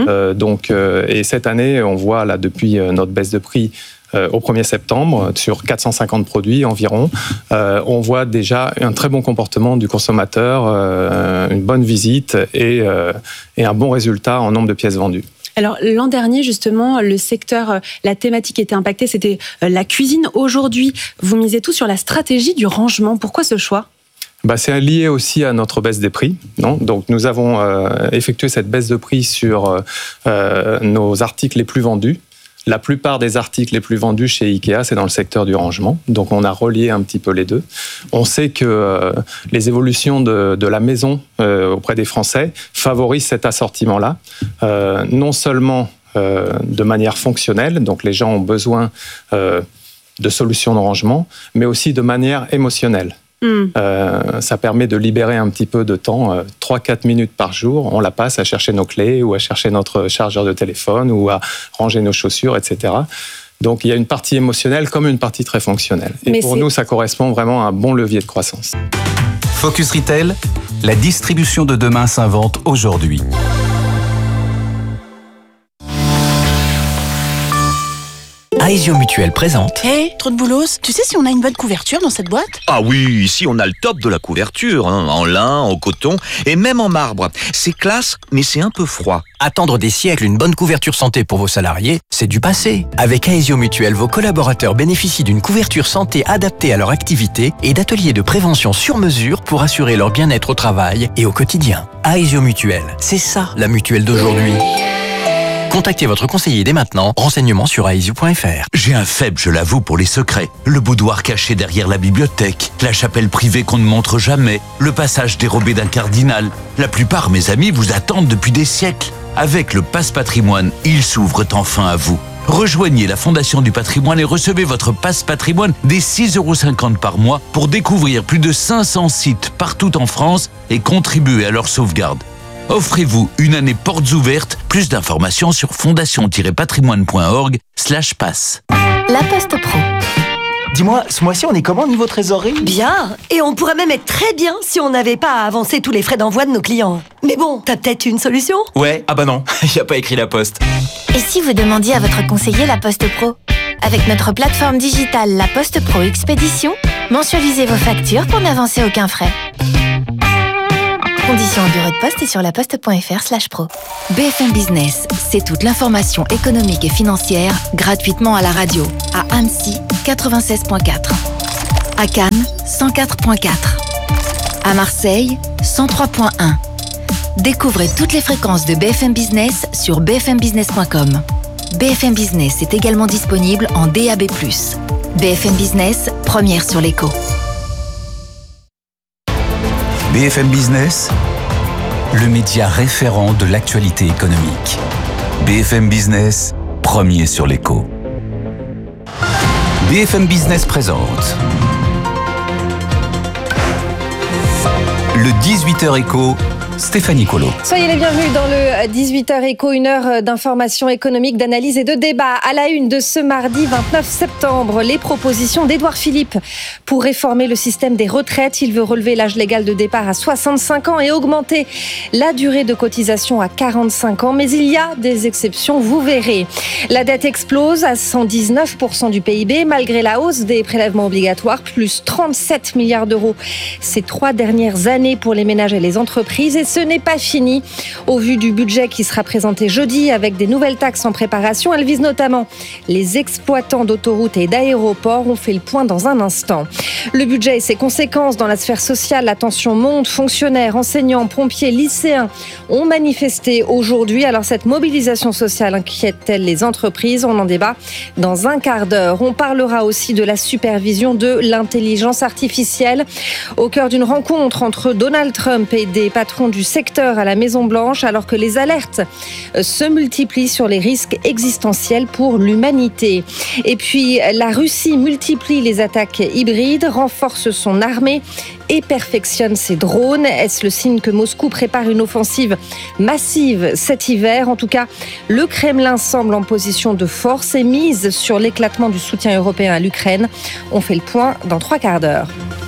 Et cette année, on voit là depuis notre baisse de prix au 1er septembre, sur 450 produits environ, on voit déjà un très bon comportement du consommateur, une bonne visite et un bon résultat en nombre de pièces vendues. Alors, l'an dernier, justement, le secteur, la thématique était impactée, c'était la cuisine. Aujourd'hui, vous misez tout sur la stratégie du rangement. Pourquoi ce choix ? C'est lié aussi à notre baisse des prix. Donc, nous avons effectué cette baisse de prix sur nos articles les plus vendus. La plupart des articles les plus vendus chez IKEA, c'est dans le secteur du rangement. Donc, on a relié un petit peu les deux. On sait que les évolutions de la maison auprès des Français favorisent cet assortiment-là. Non seulement de manière fonctionnelle, donc les gens ont besoin de solutions de rangement, mais aussi de manière émotionnelle. Ça permet de libérer un petit peu de temps, 3-4 minutes par jour, on la passe à chercher nos clés ou à chercher notre chargeur de téléphone ou à ranger nos chaussures, etc. Donc il y a une partie émotionnelle comme une partie très fonctionnelle. Et pour nous, ça correspond vraiment à un bon levier de croissance. Focus Retail, la distribution de demain s'invente aujourd'hui. Aesio Mutuel présente. Trop de boulos. Tu sais si on a une bonne couverture dans cette boîte ? Ah oui, ici on a le top de la couverture, en lin, en coton et même en marbre. C'est classe, mais c'est un peu froid. Attendre des siècles une bonne couverture santé pour vos salariés, c'est du passé. Avec Aesio Mutuel, vos collaborateurs bénéficient d'une couverture santé adaptée à leur activité et d'ateliers de prévention sur mesure pour assurer leur bien-être au travail et au quotidien. Aesio Mutuel, c'est ça la mutuelle d'aujourd'hui. Contactez votre conseiller dès maintenant. Renseignements sur aesio.fr. J'ai un faible, je l'avoue, pour les secrets. Le boudoir caché derrière la bibliothèque, la chapelle privée qu'on ne montre jamais, le passage dérobé d'un cardinal. La plupart, mes amis, vous attendent depuis des siècles. Avec le Passe Patrimoine, ils s'ouvrent enfin à vous. Rejoignez la Fondation du Patrimoine et recevez votre Passe Patrimoine dès 6,50 € par mois pour découvrir plus de 500 sites partout en France et contribuer à leur sauvegarde. Offrez-vous une année portes ouvertes. Plus d'informations sur fondation-patrimoine.org/passe. La Poste Pro. Dis-moi, ce mois-ci, on est comment niveau trésorerie ? Bien, et on pourrait même être très bien si on n'avait pas à avancer tous les frais d'envoi de nos clients. Mais bon, t'as peut-être une solution ? Ouais, ah bah non, y a pas écrit La Poste. Et si vous demandiez à votre conseiller La Poste Pro ? Avec notre plateforme digitale La Poste Pro Expédition, mensualisez vos factures pour n'avancer aucun frais. Conditions au bureau de poste et sur laposte.fr/pro. BFM Business, c'est toute l'information économique et financière gratuitement à la radio. À Annecy, 96.4. À Cannes, 104.4. À Marseille, 103.1. Découvrez toutes les fréquences de BFM Business sur bfmbusiness.com. BFM Business est également disponible en DAB+. BFM Business, première sur l'écho. BFM Business, le média référent de l'actualité économique. BFM Business, premier sur l'écho. BFM Business présente le 18h écho. Stéphanie Colo. Soyez les bienvenus dans le 18h écho, une heure d'information économique, d'analyse et de débat. À la une de ce mardi 29 septembre, les propositions d'Édouard Philippe pour réformer le système des retraites. Il veut relever l'âge légal de départ à 65 ans et augmenter la durée de cotisation à 45 ans. Mais il y a des exceptions, vous verrez. La dette explose à 119% du PIB, malgré la hausse des prélèvements obligatoires, plus 37 milliards d'euros ces 3 dernières années pour les ménages et les entreprises. Et ce n'est pas fini. Au vu du budget qui sera présenté jeudi avec des nouvelles taxes en préparation, elles visent notamment les exploitants d'autoroutes et d'aéroports. On fait le point dans un instant. Le budget et ses conséquences dans la sphère sociale, la tension monte. Fonctionnaires, enseignants, pompiers, lycéens ont manifesté aujourd'hui. Alors cette mobilisation sociale inquiète-t-elle les entreprises ? On en débat dans un quart d'heure. On parlera aussi de la supervision de l'intelligence artificielle au cœur d'une rencontre entre Donald Trump et des patrons du secteur à la Maison-Blanche, alors que les alertes se multiplient sur les risques existentiels pour l'humanité. Et puis, la Russie multiplie les attaques hybrides, renforce son armée et perfectionne ses drones. Est-ce le signe que Moscou prépare une offensive massive cet hiver ? En tout cas, le Kremlin semble en position de force et mise sur l'éclatement du soutien européen à l'Ukraine. On fait le point dans 3 quarts d'heure.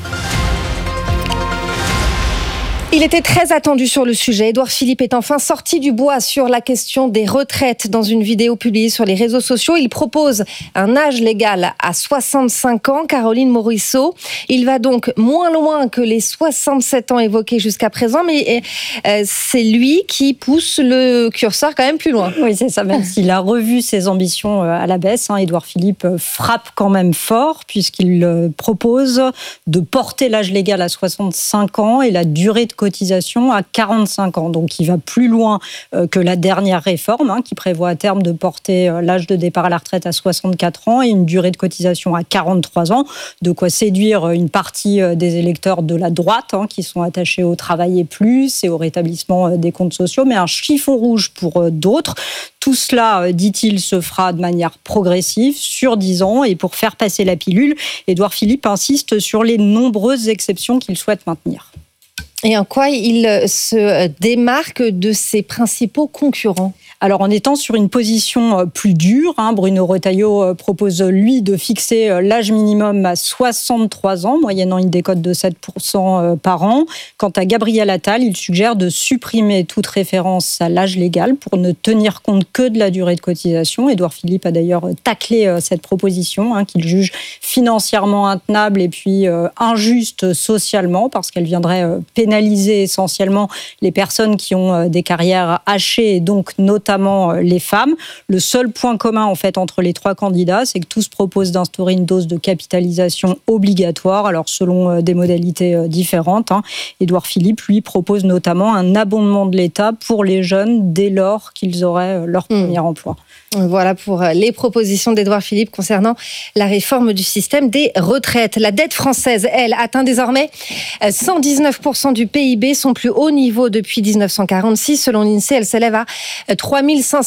Il était très attendu sur le sujet. Édouard Philippe est enfin sorti du bois sur la question des retraites. Dans une vidéo publiée sur les réseaux sociaux, il propose un âge légal à 65 ans. Caroline Morisseau, il va donc moins loin que les 67 ans évoqués jusqu'à présent, mais c'est lui qui pousse le curseur quand même plus loin. Oui, c'est ça, même s'il a revu ses ambitions à la baisse. Édouard Philippe frappe quand même fort puisqu'il propose de porter l'âge légal à 65 ans et la durée de cotisation à 45 ans. Donc, il va plus loin que la dernière réforme qui prévoit à terme de porter l'âge de départ à la retraite à 64 ans et une durée de cotisation à 43 ans. De quoi séduire une partie des électeurs de la droite qui sont attachés au travailler plus et au rétablissement des comptes sociaux, mais un chiffon rouge pour d'autres. Tout cela, dit-il, se fera de manière progressive sur 10 ans. Et pour faire passer la pilule, Édouard Philippe insiste sur les nombreuses exceptions qu'il souhaite maintenir. Et en quoi il se démarque de ses principaux concurrents ? Alors, en étant sur une position plus dure, Bruno Retailleau propose, lui, de fixer l'âge minimum à 63 ans, moyennant une décote de 7% par an. Quant à Gabriel Attal, il suggère de supprimer toute référence à l'âge légal pour ne tenir compte que de la durée de cotisation. Édouard Philippe a d'ailleurs taclé cette proposition, qu'il juge financièrement intenable et puis injuste socialement, parce qu'elle viendrait pénaliser essentiellement les personnes qui ont des carrières hachées et donc notamment notamment les femmes. Le seul point commun en fait entre les trois candidats, c'est que tous proposent d'instaurer une dose de capitalisation obligatoire, alors selon des modalités différentes. Édouard Philippe, lui, propose notamment un abondement de l'État pour les jeunes dès lors qu'ils auraient leur premier emploi. Voilà pour les propositions d'Édouard Philippe concernant la réforme du système des retraites. La dette française, elle, atteint désormais 119% du PIB, son plus haut niveau depuis 1946. Selon l'INSEE, elle s'élève à 3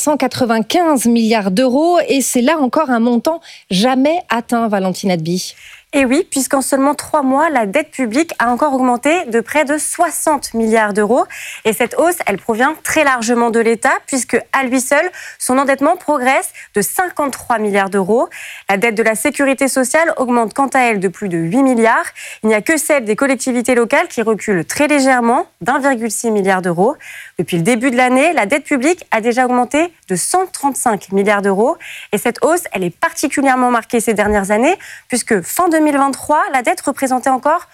595 milliards d'euros et c'est là encore un montant jamais atteint, Valentine Hadby. Et oui, puisqu'en seulement 3 mois, la dette publique a encore augmenté de près de 60 milliards d'euros. Et cette hausse, elle provient très largement de l'État, puisque à lui seul, son endettement progresse de 53 milliards d'euros. La dette de la sécurité sociale augmente quant à elle de plus de 8 milliards. Il n'y a que celle des collectivités locales qui recule très légèrement d'1,6 milliard d'euros. Depuis le début de l'année, la dette publique a déjà augmenté de 135 milliards d'euros. Et cette hausse, elle est particulièrement marquée ces dernières années, puisque fin 2023, la dette représentait encore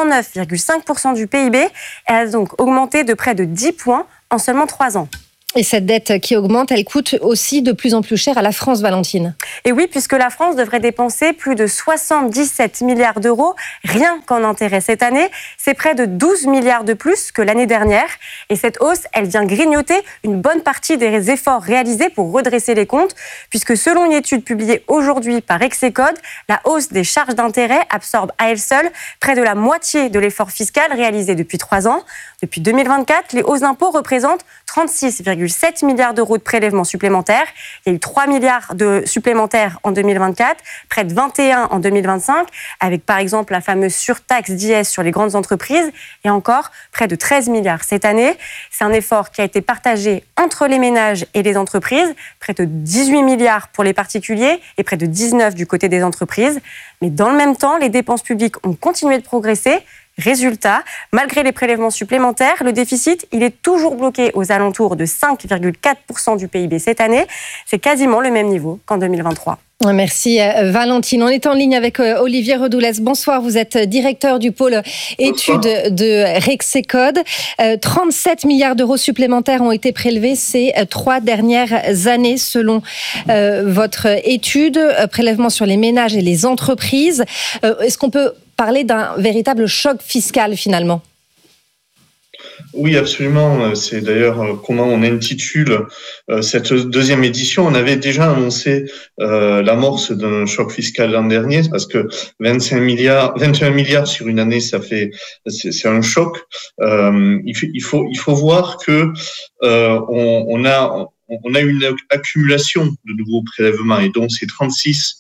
109,5% du PIB. Elle a donc augmenté de près de 10 points en seulement 3 ans. Et cette dette qui augmente, elle coûte aussi de plus en plus cher à la France, Valentine. Et oui, puisque la France devrait dépenser plus de 77 milliards d'euros rien qu'en intérêts cette année. C'est près de 12 milliards de plus que l'année dernière. Et cette hausse, elle vient grignoter une bonne partie des efforts réalisés pour redresser les comptes, puisque selon une étude publiée aujourd'hui par Execode, la hausse des charges d'intérêt absorbe à elle seule près de la moitié de l'effort fiscal réalisé depuis 3 ans. Depuis 2024, les hausses d'impôts représentent 36,7 milliards d'euros de prélèvements supplémentaires. Il y a eu 3 milliards de supplémentaires en 2024, près de 21 en 2025, avec par exemple la fameuse surtaxe d'IS sur les grandes entreprises, et encore près de 13 milliards cette année. C'est un effort qui a été partagé entre les ménages et les entreprises, près de 18 milliards pour les particuliers et près de 19 du côté des entreprises. Mais dans le même temps, les dépenses publiques ont continué de progresser. Résultat, malgré les prélèvements supplémentaires, le déficit, il est toujours bloqué aux alentours de 5,4% du PIB cette année. C'est quasiment le même niveau qu'en 2023. Merci Valentine. On est en ligne avec Olivier Redoulès. Bonsoir, vous êtes directeur du pôle études de Rexecode. 37 milliards d'euros supplémentaires ont été prélevés ces 3 dernières années selon votre étude, prélèvement sur les ménages et les entreprises. Est-ce qu'on peut parler d'un véritable choc fiscal finalement ? Oui, absolument. C'est d'ailleurs comment on intitule cette deuxième édition. On avait déjà annoncé l'amorce d'un choc fiscal l'an dernier, parce que 21 milliards sur une année, c'est un choc. Il faut voir que on a une accumulation de nouveaux prélèvements, et donc ces 36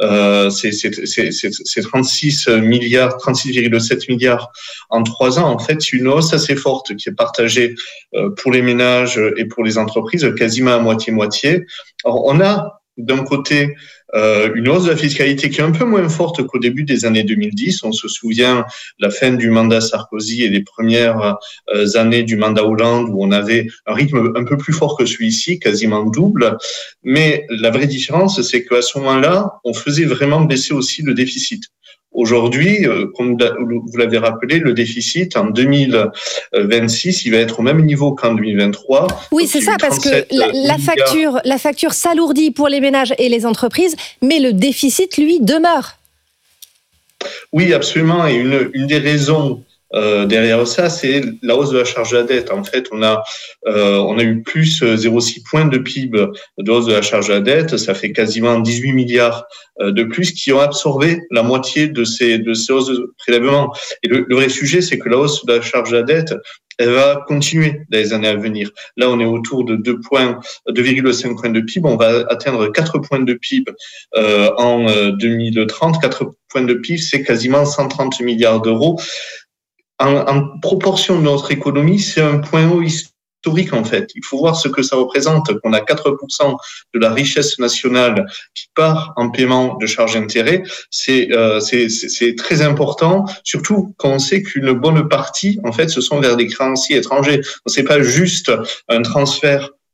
milliards, 36,7 milliards en 3 ans, en fait, c'est une hausse assez forte qui est partagée pour les ménages et pour les entreprises, quasiment à moitié-moitié. Alors, on a d'un côté une hausse de la fiscalité qui est un peu moins forte qu'au début des années 2010. On se souvient la fin du mandat Sarkozy et les premières années du mandat Hollande où on avait un rythme un peu plus fort que celui-ci, quasiment double. Mais la vraie différence, c'est qu'à ce moment-là, on faisait vraiment baisser aussi le déficit. Aujourd'hui, comme vous l'avez rappelé, le déficit en 2026, il va être au même niveau qu'en 2023. Oui, c'est ça, parce que la facture s'alourdit pour les ménages et les entreprises, mais le déficit, lui, demeure. Oui, absolument. Et une des raisons derrière ça, c'est la hausse de la charge de la dette. En fait, on a eu plus 0,6 points de PIB de hausse de la charge de la dette. Ça fait quasiment 18 milliards de plus qui ont absorbé la moitié de ces hausses de prélèvements. Et le vrai sujet, c'est que la hausse de la charge de la dette, elle va continuer dans les années à venir. Là, on est autour de 2,5 points de PIB. On va atteindre 4 points de PIB en 2030. 4 points de PIB, c'est quasiment 130 milliards d'euros. En proportion de notre économie, c'est un point haut historique en fait. Il faut voir ce que ça représente, qu'on a 4% de la richesse nationale qui part en paiement de charges d'intérêt. C'est très important, surtout quand on sait qu'une bonne partie, en fait, ce sont vers des créanciers étrangers. C'est pas juste un transfert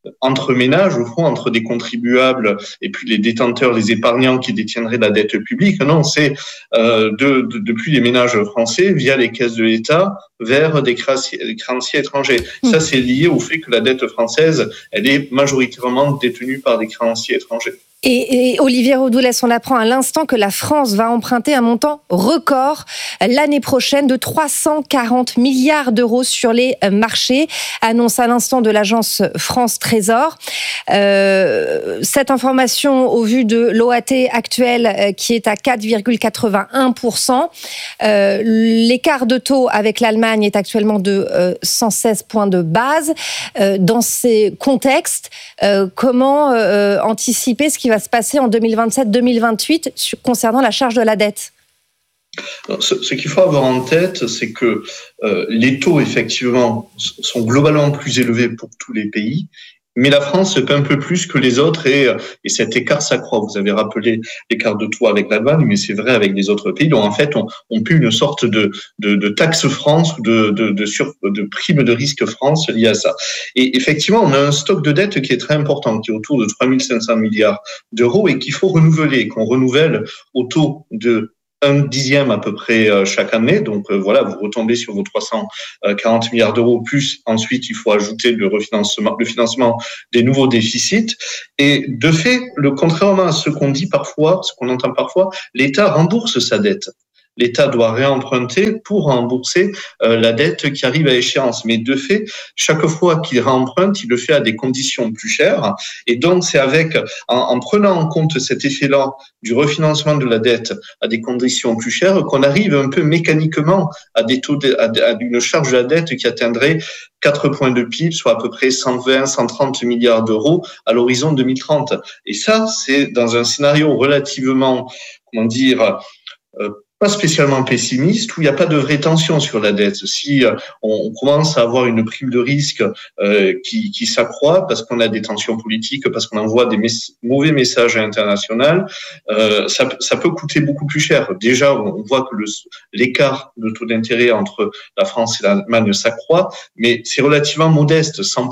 entre ménages, au fond, entre des contribuables et puis les détenteurs, les épargnants qui détiendraient la dette publique. Non, c'est depuis les ménages français, via les caisses de l'État, vers des créanciers étrangers. Ça, c'est lié au fait que la dette française, elle est majoritairement détenue par des créanciers étrangers. Et Olivier Rodoulès, on apprend à l'instant que la France va emprunter un montant record l'année prochaine de 340 milliards d'euros sur les marchés, annonce à l'instant de l'agence France Trésor. Cette information, au vu de l'OAT actuel qui est à 4,81%, l'écart de taux avec l'Allemagne est actuellement de 116 points de base. Dans ces contextes, comment anticiper ce qui va se passer en 2027-2028 concernant la charge de la dette? Ce qu'il faut avoir en tête, c'est que les taux, effectivement, sont globalement plus élevés pour tous les pays, mais la France paie un peu plus que les autres et cet écart s'accroît. Vous avez rappelé l'écart de taux avec l'Allemagne, mais c'est vrai avec les autres pays. Donc en fait, on paie une sorte de taxe France ou de prime de risque France liée à ça. Et effectivement, on a un stock de dette qui est très important, qui est autour de 3 500 milliards d'euros et qu'il faut renouveler, qu'on renouvelle au taux de 1/10 à peu près chaque année. Donc voilà, vous retombez sur vos 340 milliards d'euros, plus ensuite il faut ajouter le financement des nouveaux déficits. Et de fait, contrairement à ce qu'on dit parfois, ce qu'on entend parfois, l'État rembourse sa dette. L'État doit réemprunter pour rembourser la dette qui arrive à échéance. Mais de fait, chaque fois qu'il réemprunte, il le fait à des conditions plus chères. Et donc, c'est en prenant en compte cet effet-là du refinancement de la dette à des conditions plus chères qu'on arrive un peu mécaniquement à une charge de la dette qui atteindrait 4 points de PIB, soit à peu près 120-130 milliards d'euros à l'horizon 2030. Et ça, c'est dans un scénario relativement, pas spécialement pessimiste, où il n'y a pas de vraie tension sur la dette. Si on commence à avoir une prime de risque qui s'accroît parce qu'on a des tensions politiques, parce qu'on envoie des mauvais messages à l'international, ça peut coûter beaucoup plus cher. Déjà, on voit que l'écart de taux d'intérêt entre la France et l'Allemagne s'accroît, mais c'est relativement modeste, 116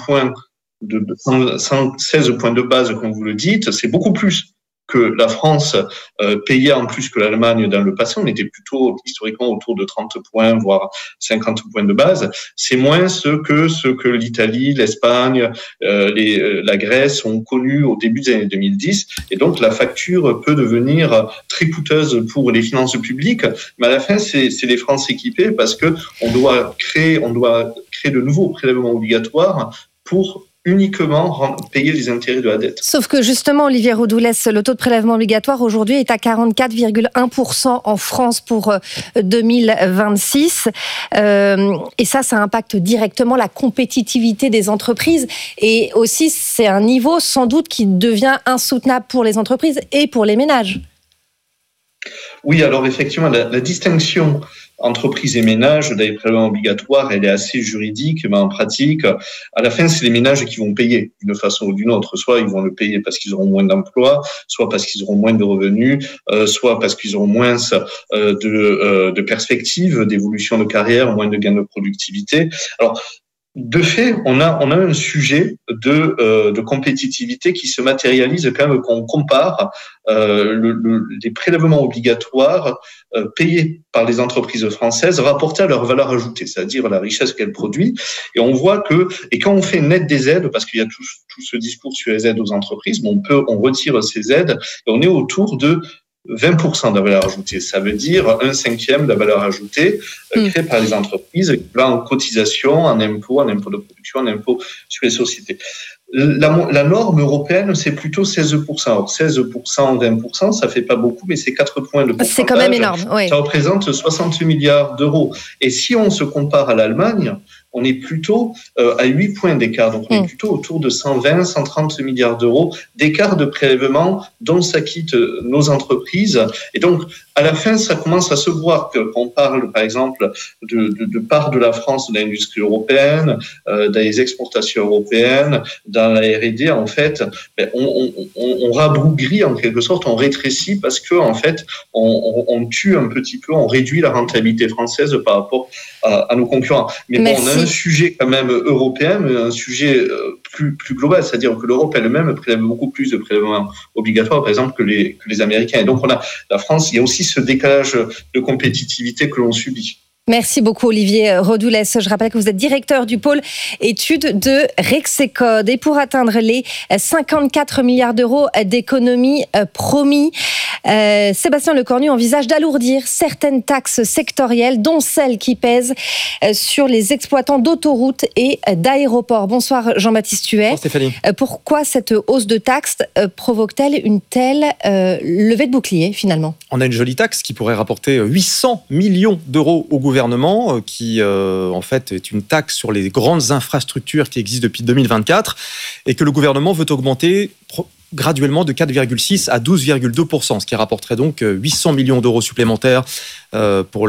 points de base, comme vous le dites, c'est beaucoup plus que la France payait en plus que l'Allemagne dans le passé. On était plutôt historiquement autour de 30 points, voire 50 points de base. C'est moins ce que l'Italie, l'Espagne, la Grèce ont connu au début des années 2010. Et donc, la facture peut devenir très coûteuse pour les finances publiques. Mais à la fin, c'est les Français qui paient parce que on doit créer de nouveaux prélèvements obligatoires pour uniquement payer les intérêts de la dette. Sauf que justement, Olivier Rodoulès, le taux de prélèvement obligatoire aujourd'hui est à 44,1% en France pour 2026. Et ça impacte directement la compétitivité des entreprises. Et aussi, c'est un niveau sans doute qui devient insoutenable pour les entreprises et pour les ménages. Oui, alors effectivement, la distinction entreprises et ménages, les prélèvements obligatoires, elle est assez juridique, mais en pratique, à la fin, c'est les ménages qui vont payer d'une façon ou d'une autre. Soit ils vont le payer parce qu'ils auront moins d'emplois, soit parce qu'ils auront moins de revenus, soit parce qu'ils auront moins de perspectives d'évolution de carrière, moins de gains de productivité. Alors, de fait, on a un sujet de compétitivité qui se matérialise quand même quand on compare les prélèvements obligatoires payés par les entreprises françaises rapportés à leur valeur ajoutée, c'est-à-dire la richesse qu'elles produisent. Et on voit et quand on fait net des aides, parce qu'il y a tout ce discours sur les aides aux entreprises, on retire ces aides et on est autour de 20% de la valeur ajoutée. Ça veut dire 1/5 de la valeur ajoutée créée par les entreprises qui va en cotisation, en impôts de production, en impôts sur les sociétés. La norme européenne, c'est plutôt 16%. Alors 16%, 20%, ça fait pas beaucoup, mais c'est 4 points de pourcentage. C'est quand même énorme, oui. Ça représente 60 milliards d'euros. Et si on se compare à l'Allemagne, on est plutôt à 8 points d'écart. Donc, on est plutôt autour de 120, 130 milliards d'euros d'écart de prélèvement dont s'acquittent nos entreprises. Et donc, à la fin, ça commence à se voir qu'on parle, par exemple, de part de la France dans l'industrie européenne, dans les exportations européennes, dans la R&D. En fait, on rabougrit en quelque sorte, on rétrécit parce que, en fait, on tue un petit peu, on réduit la rentabilité française par rapport à nos concurrents. Mais bon, on a un sujet quand même européen, mais un sujet plus globale, c'est-à-dire que l'Europe elle-même prélève beaucoup plus de prélèvements obligatoires, par exemple, que les Américains. Et donc, la France, il y a aussi ce décalage de compétitivité que l'on subit. Merci beaucoup Olivier Rodoulès. Je rappelle que vous êtes directeur du pôle études de Rexecode. Et pour atteindre les 54 milliards d'euros d'économies promis, Sébastien Lecornu envisage d'alourdir certaines taxes sectorielles, dont celles qui pèsent sur les exploitants d'autoroutes et d'aéroports. Bonsoir Jean-Baptiste Huet. Bonsoir Stéphanie. Pourquoi cette hausse de taxes provoque-t-elle une telle levée de bouclier finalement ? On a une jolie taxe qui pourrait rapporter 800 millions d'euros au gouvernement, qui en fait est une taxe sur les grandes infrastructures qui existent depuis 2024 et que le gouvernement veut augmenter graduellement de 4,6 à 12,2%, ce qui rapporterait donc 800 millions d'euros supplémentaires pour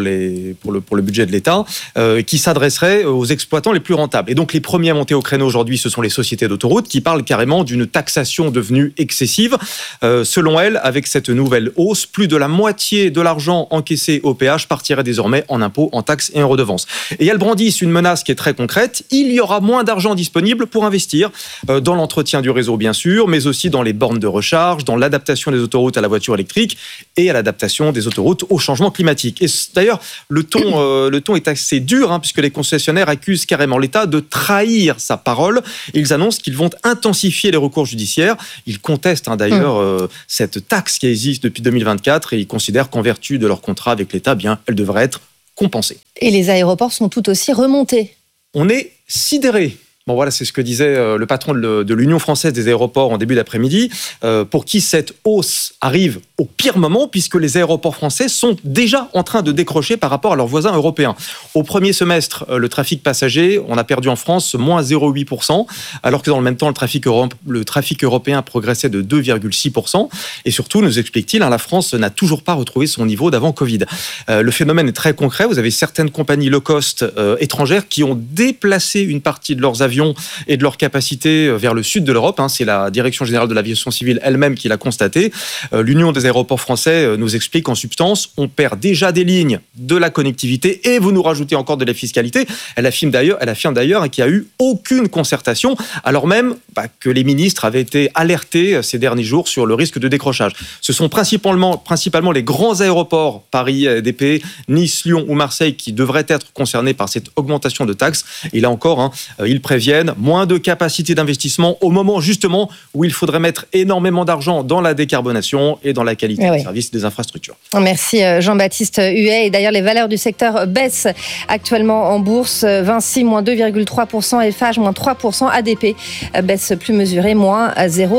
le budget de l'État, qui s'adresserait aux exploitants les plus rentables. Et donc les premiers à monter au créneau aujourd'hui, ce sont les sociétés d'autoroutes qui parlent carrément d'une taxation devenue excessive. Selon elles, avec cette nouvelle hausse, plus de la moitié de l'argent encaissé au péage partirait désormais en impôts, en taxes et en redevances. Et elles brandissent une menace qui est très concrète. Il y aura moins d'argent disponible pour investir dans l'entretien du réseau, bien sûr, mais aussi dans les bornes de recharge, dans l'adaptation des autoroutes à la voiture électrique et à l'adaptation des autoroutes au changement climatique. Et d'ailleurs, le ton est assez dur, puisque les concessionnaires accusent carrément l'État de trahir sa parole. Ils annoncent qu'ils vont intensifier les recours judiciaires. Ils contestent d'ailleurs cette taxe qui existe depuis 2024 et ils considèrent qu'en vertu de leur contrat avec l'État, elle devrait être compensée. Et les aéroports sont tout aussi remontés. On est sidérés. Bon voilà, c'est ce que disait le patron de l'Union française des aéroports en début d'après-midi, pour qui cette hausse arrive au pire moment, puisque les aéroports français sont déjà en train de décrocher par rapport à leurs voisins européens. Au premier semestre, le trafic passager, on a perdu en France moins 0,8%, alors que dans le même temps, le trafic européen progressait de 2,6%. Et surtout, nous explique-t-il, la France n'a toujours pas retrouvé son niveau d'avant Covid. Le phénomène est très concret. Vous avez certaines compagnies low cost étrangères qui ont déplacé une partie de leurs avions et de leur capacité vers le sud de l'Europe. C'est la Direction générale de l'aviation civile elle-même qui l'a constaté. L'Union des aéroports français nous explique en substance, on perd déjà des lignes, de la connectivité et vous nous rajoutez encore de la fiscalité. Elle affirme d'ailleurs qu'il n'y a eu aucune concertation, alors même que les ministres avaient été alertés ces derniers jours sur le risque de décrochage. Ce sont principalement les grands aéroports, Paris, ADP, Nice, Lyon ou Marseille, qui devraient être concernés par cette augmentation de taxes. Et là encore, ils préviennent moins de capacité d'investissement au moment justement où il faudrait mettre énormément d'argent dans la décarbonation et dans la qualité des services des infrastructures. Merci Jean-Baptiste Huet. Et d'ailleurs, les valeurs du secteur baissent actuellement en bourse. Vinci, moins 2,3%, Eiffage, moins 3%, ADP baisse plus mesurée, moins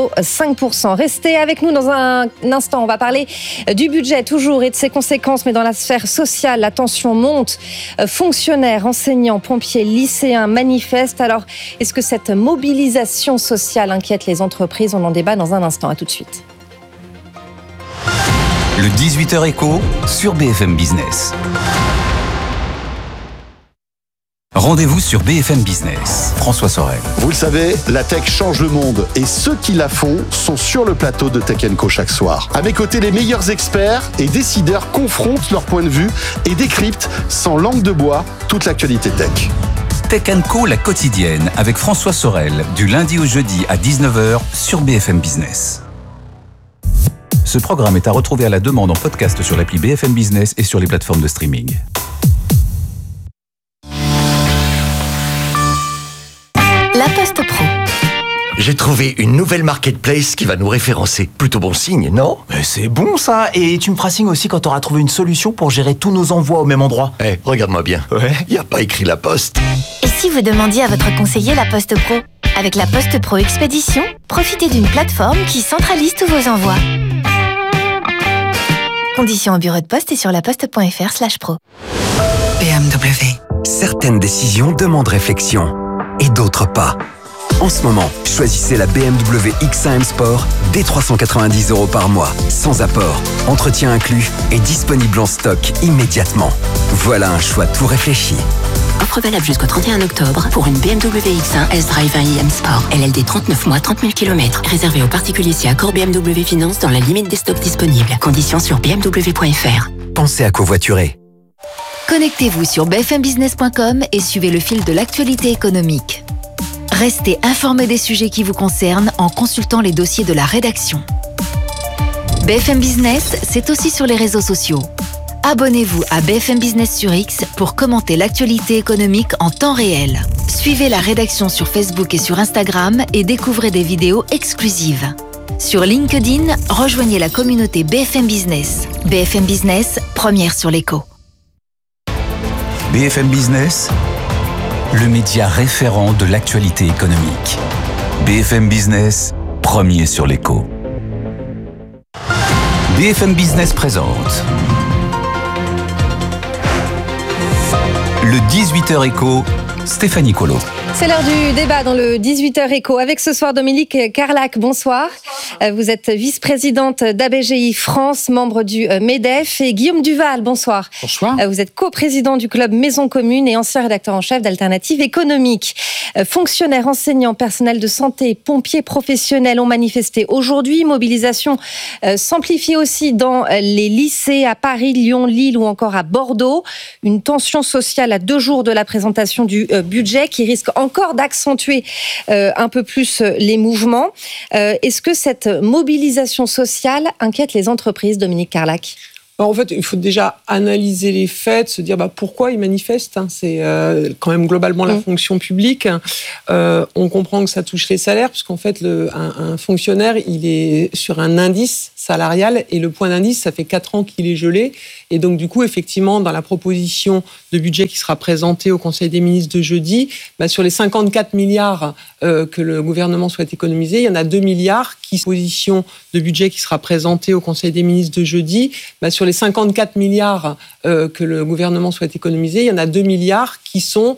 0,5%. Restez avec nous dans un instant. On va parler du budget toujours et de ses conséquences, mais dans la sphère sociale, la tension monte. Fonctionnaires, enseignants, pompiers, lycéens manifestent. Alors, est-ce que cette mobilisation sociale inquiète les entreprises ? On en débat dans un instant. À tout de suite. Le 18h Écho sur BFM Business. Rendez-vous sur BFM Business. François Sorel. Vous le savez, la tech change le monde et ceux qui la font sont sur le plateau de Tech & Co chaque soir. À mes côtés, les meilleurs experts et décideurs confrontent leur point de vue et décryptent sans langue de bois toute l'actualité tech. Tech & Co, la quotidienne, avec François Sorel, du lundi au jeudi à 19h sur BFM Business. Ce programme est à retrouver à la demande en podcast sur l'appli BFM Business et sur les plateformes de streaming. La Poste Pro. J'ai trouvé une nouvelle marketplace qui va nous référencer. Plutôt bon signe, non ? Mais c'est bon ça. Et tu me feras signe aussi quand tu auras trouvé une solution pour gérer tous nos envois au même endroit. Regarde-moi bien. Ouais. Y a pas écrit La Poste. Et si vous demandiez à votre conseiller La Poste Pro ? Avec la Poste Pro Expédition, profitez d'une plateforme qui centralise tous vos envois. Conditions au bureau de poste et sur laposte.fr/pro. BMW. Certaines décisions demandent réflexion et d'autres pas. En ce moment, choisissez la BMW X1 M Sport dès 390 € par mois, sans apport, entretien inclus et disponible en stock immédiatement. Voilà un choix tout réfléchi. Offre valable jusqu'au 31 octobre pour une BMW X1 S-Drive 1 IM Sport. LLD 39 mois, 30 000 km. Réservé aux particuliers si accord BMW Finance dans la limite des stocks disponibles. Conditions sur bmw.fr. Pensez à covoiturer. Connectez-vous sur bfmbusiness.com et suivez le fil de l'actualité économique. Restez informés des sujets qui vous concernent en consultant les dossiers de la rédaction. BFM Business, c'est aussi sur les réseaux sociaux. Abonnez-vous à BFM Business sur X pour commenter l'actualité économique en temps réel. Suivez la rédaction sur Facebook et sur Instagram et découvrez des vidéos exclusives. Sur LinkedIn, rejoignez la communauté BFM Business. BFM Business, première sur l'écho. BFM Business, le média référent de l'actualité économique. BFM Business, premier sur l'écho. BFM Business présente le 18h Écho, Stéphanie Colo. C'est l'heure du débat dans le 18h Écho avec ce soir Dominique Carlac. Bonsoir. Vous êtes vice-présidente d'ABGI France, membre du MEDEF, et Guillaume Duval. Bonsoir. Bonsoir. Vous êtes coprésident du club Maison Commune et ancien rédacteur en chef d'Alternative économique. Fonctionnaires, enseignants, personnel de santé, pompiers professionnels ont manifesté aujourd'hui. Mobilisation s'amplifie aussi dans les lycées à Paris, Lyon, Lille ou encore à Bordeaux. Une tension sociale à 2 jours de la présentation du budget qui risque encore d'accentuer un peu plus les mouvements. Est-ce que cette mobilisation sociale inquiète les entreprises, Dominique Carlac ? En fait, il faut déjà analyser les faits, se dire pourquoi ils manifestent. C'est quand même globalement la fonction publique. On comprend que ça touche les salaires, puisqu'en fait, un fonctionnaire, il est sur un indice salarial, et le point d'indice, ça fait 4 ans qu'il est gelé. Et donc, du coup, effectivement, dans la proposition de budget qui sera présentée au Conseil des ministres de jeudi, sur les 54 milliards que le gouvernement souhaite économiser, il y en a 2 milliards qui sont position de budget qui sera présentée au Conseil des ministres de jeudi. Sur les 54 milliards que le gouvernement souhaite économiser, il y en a 2 milliards qui sont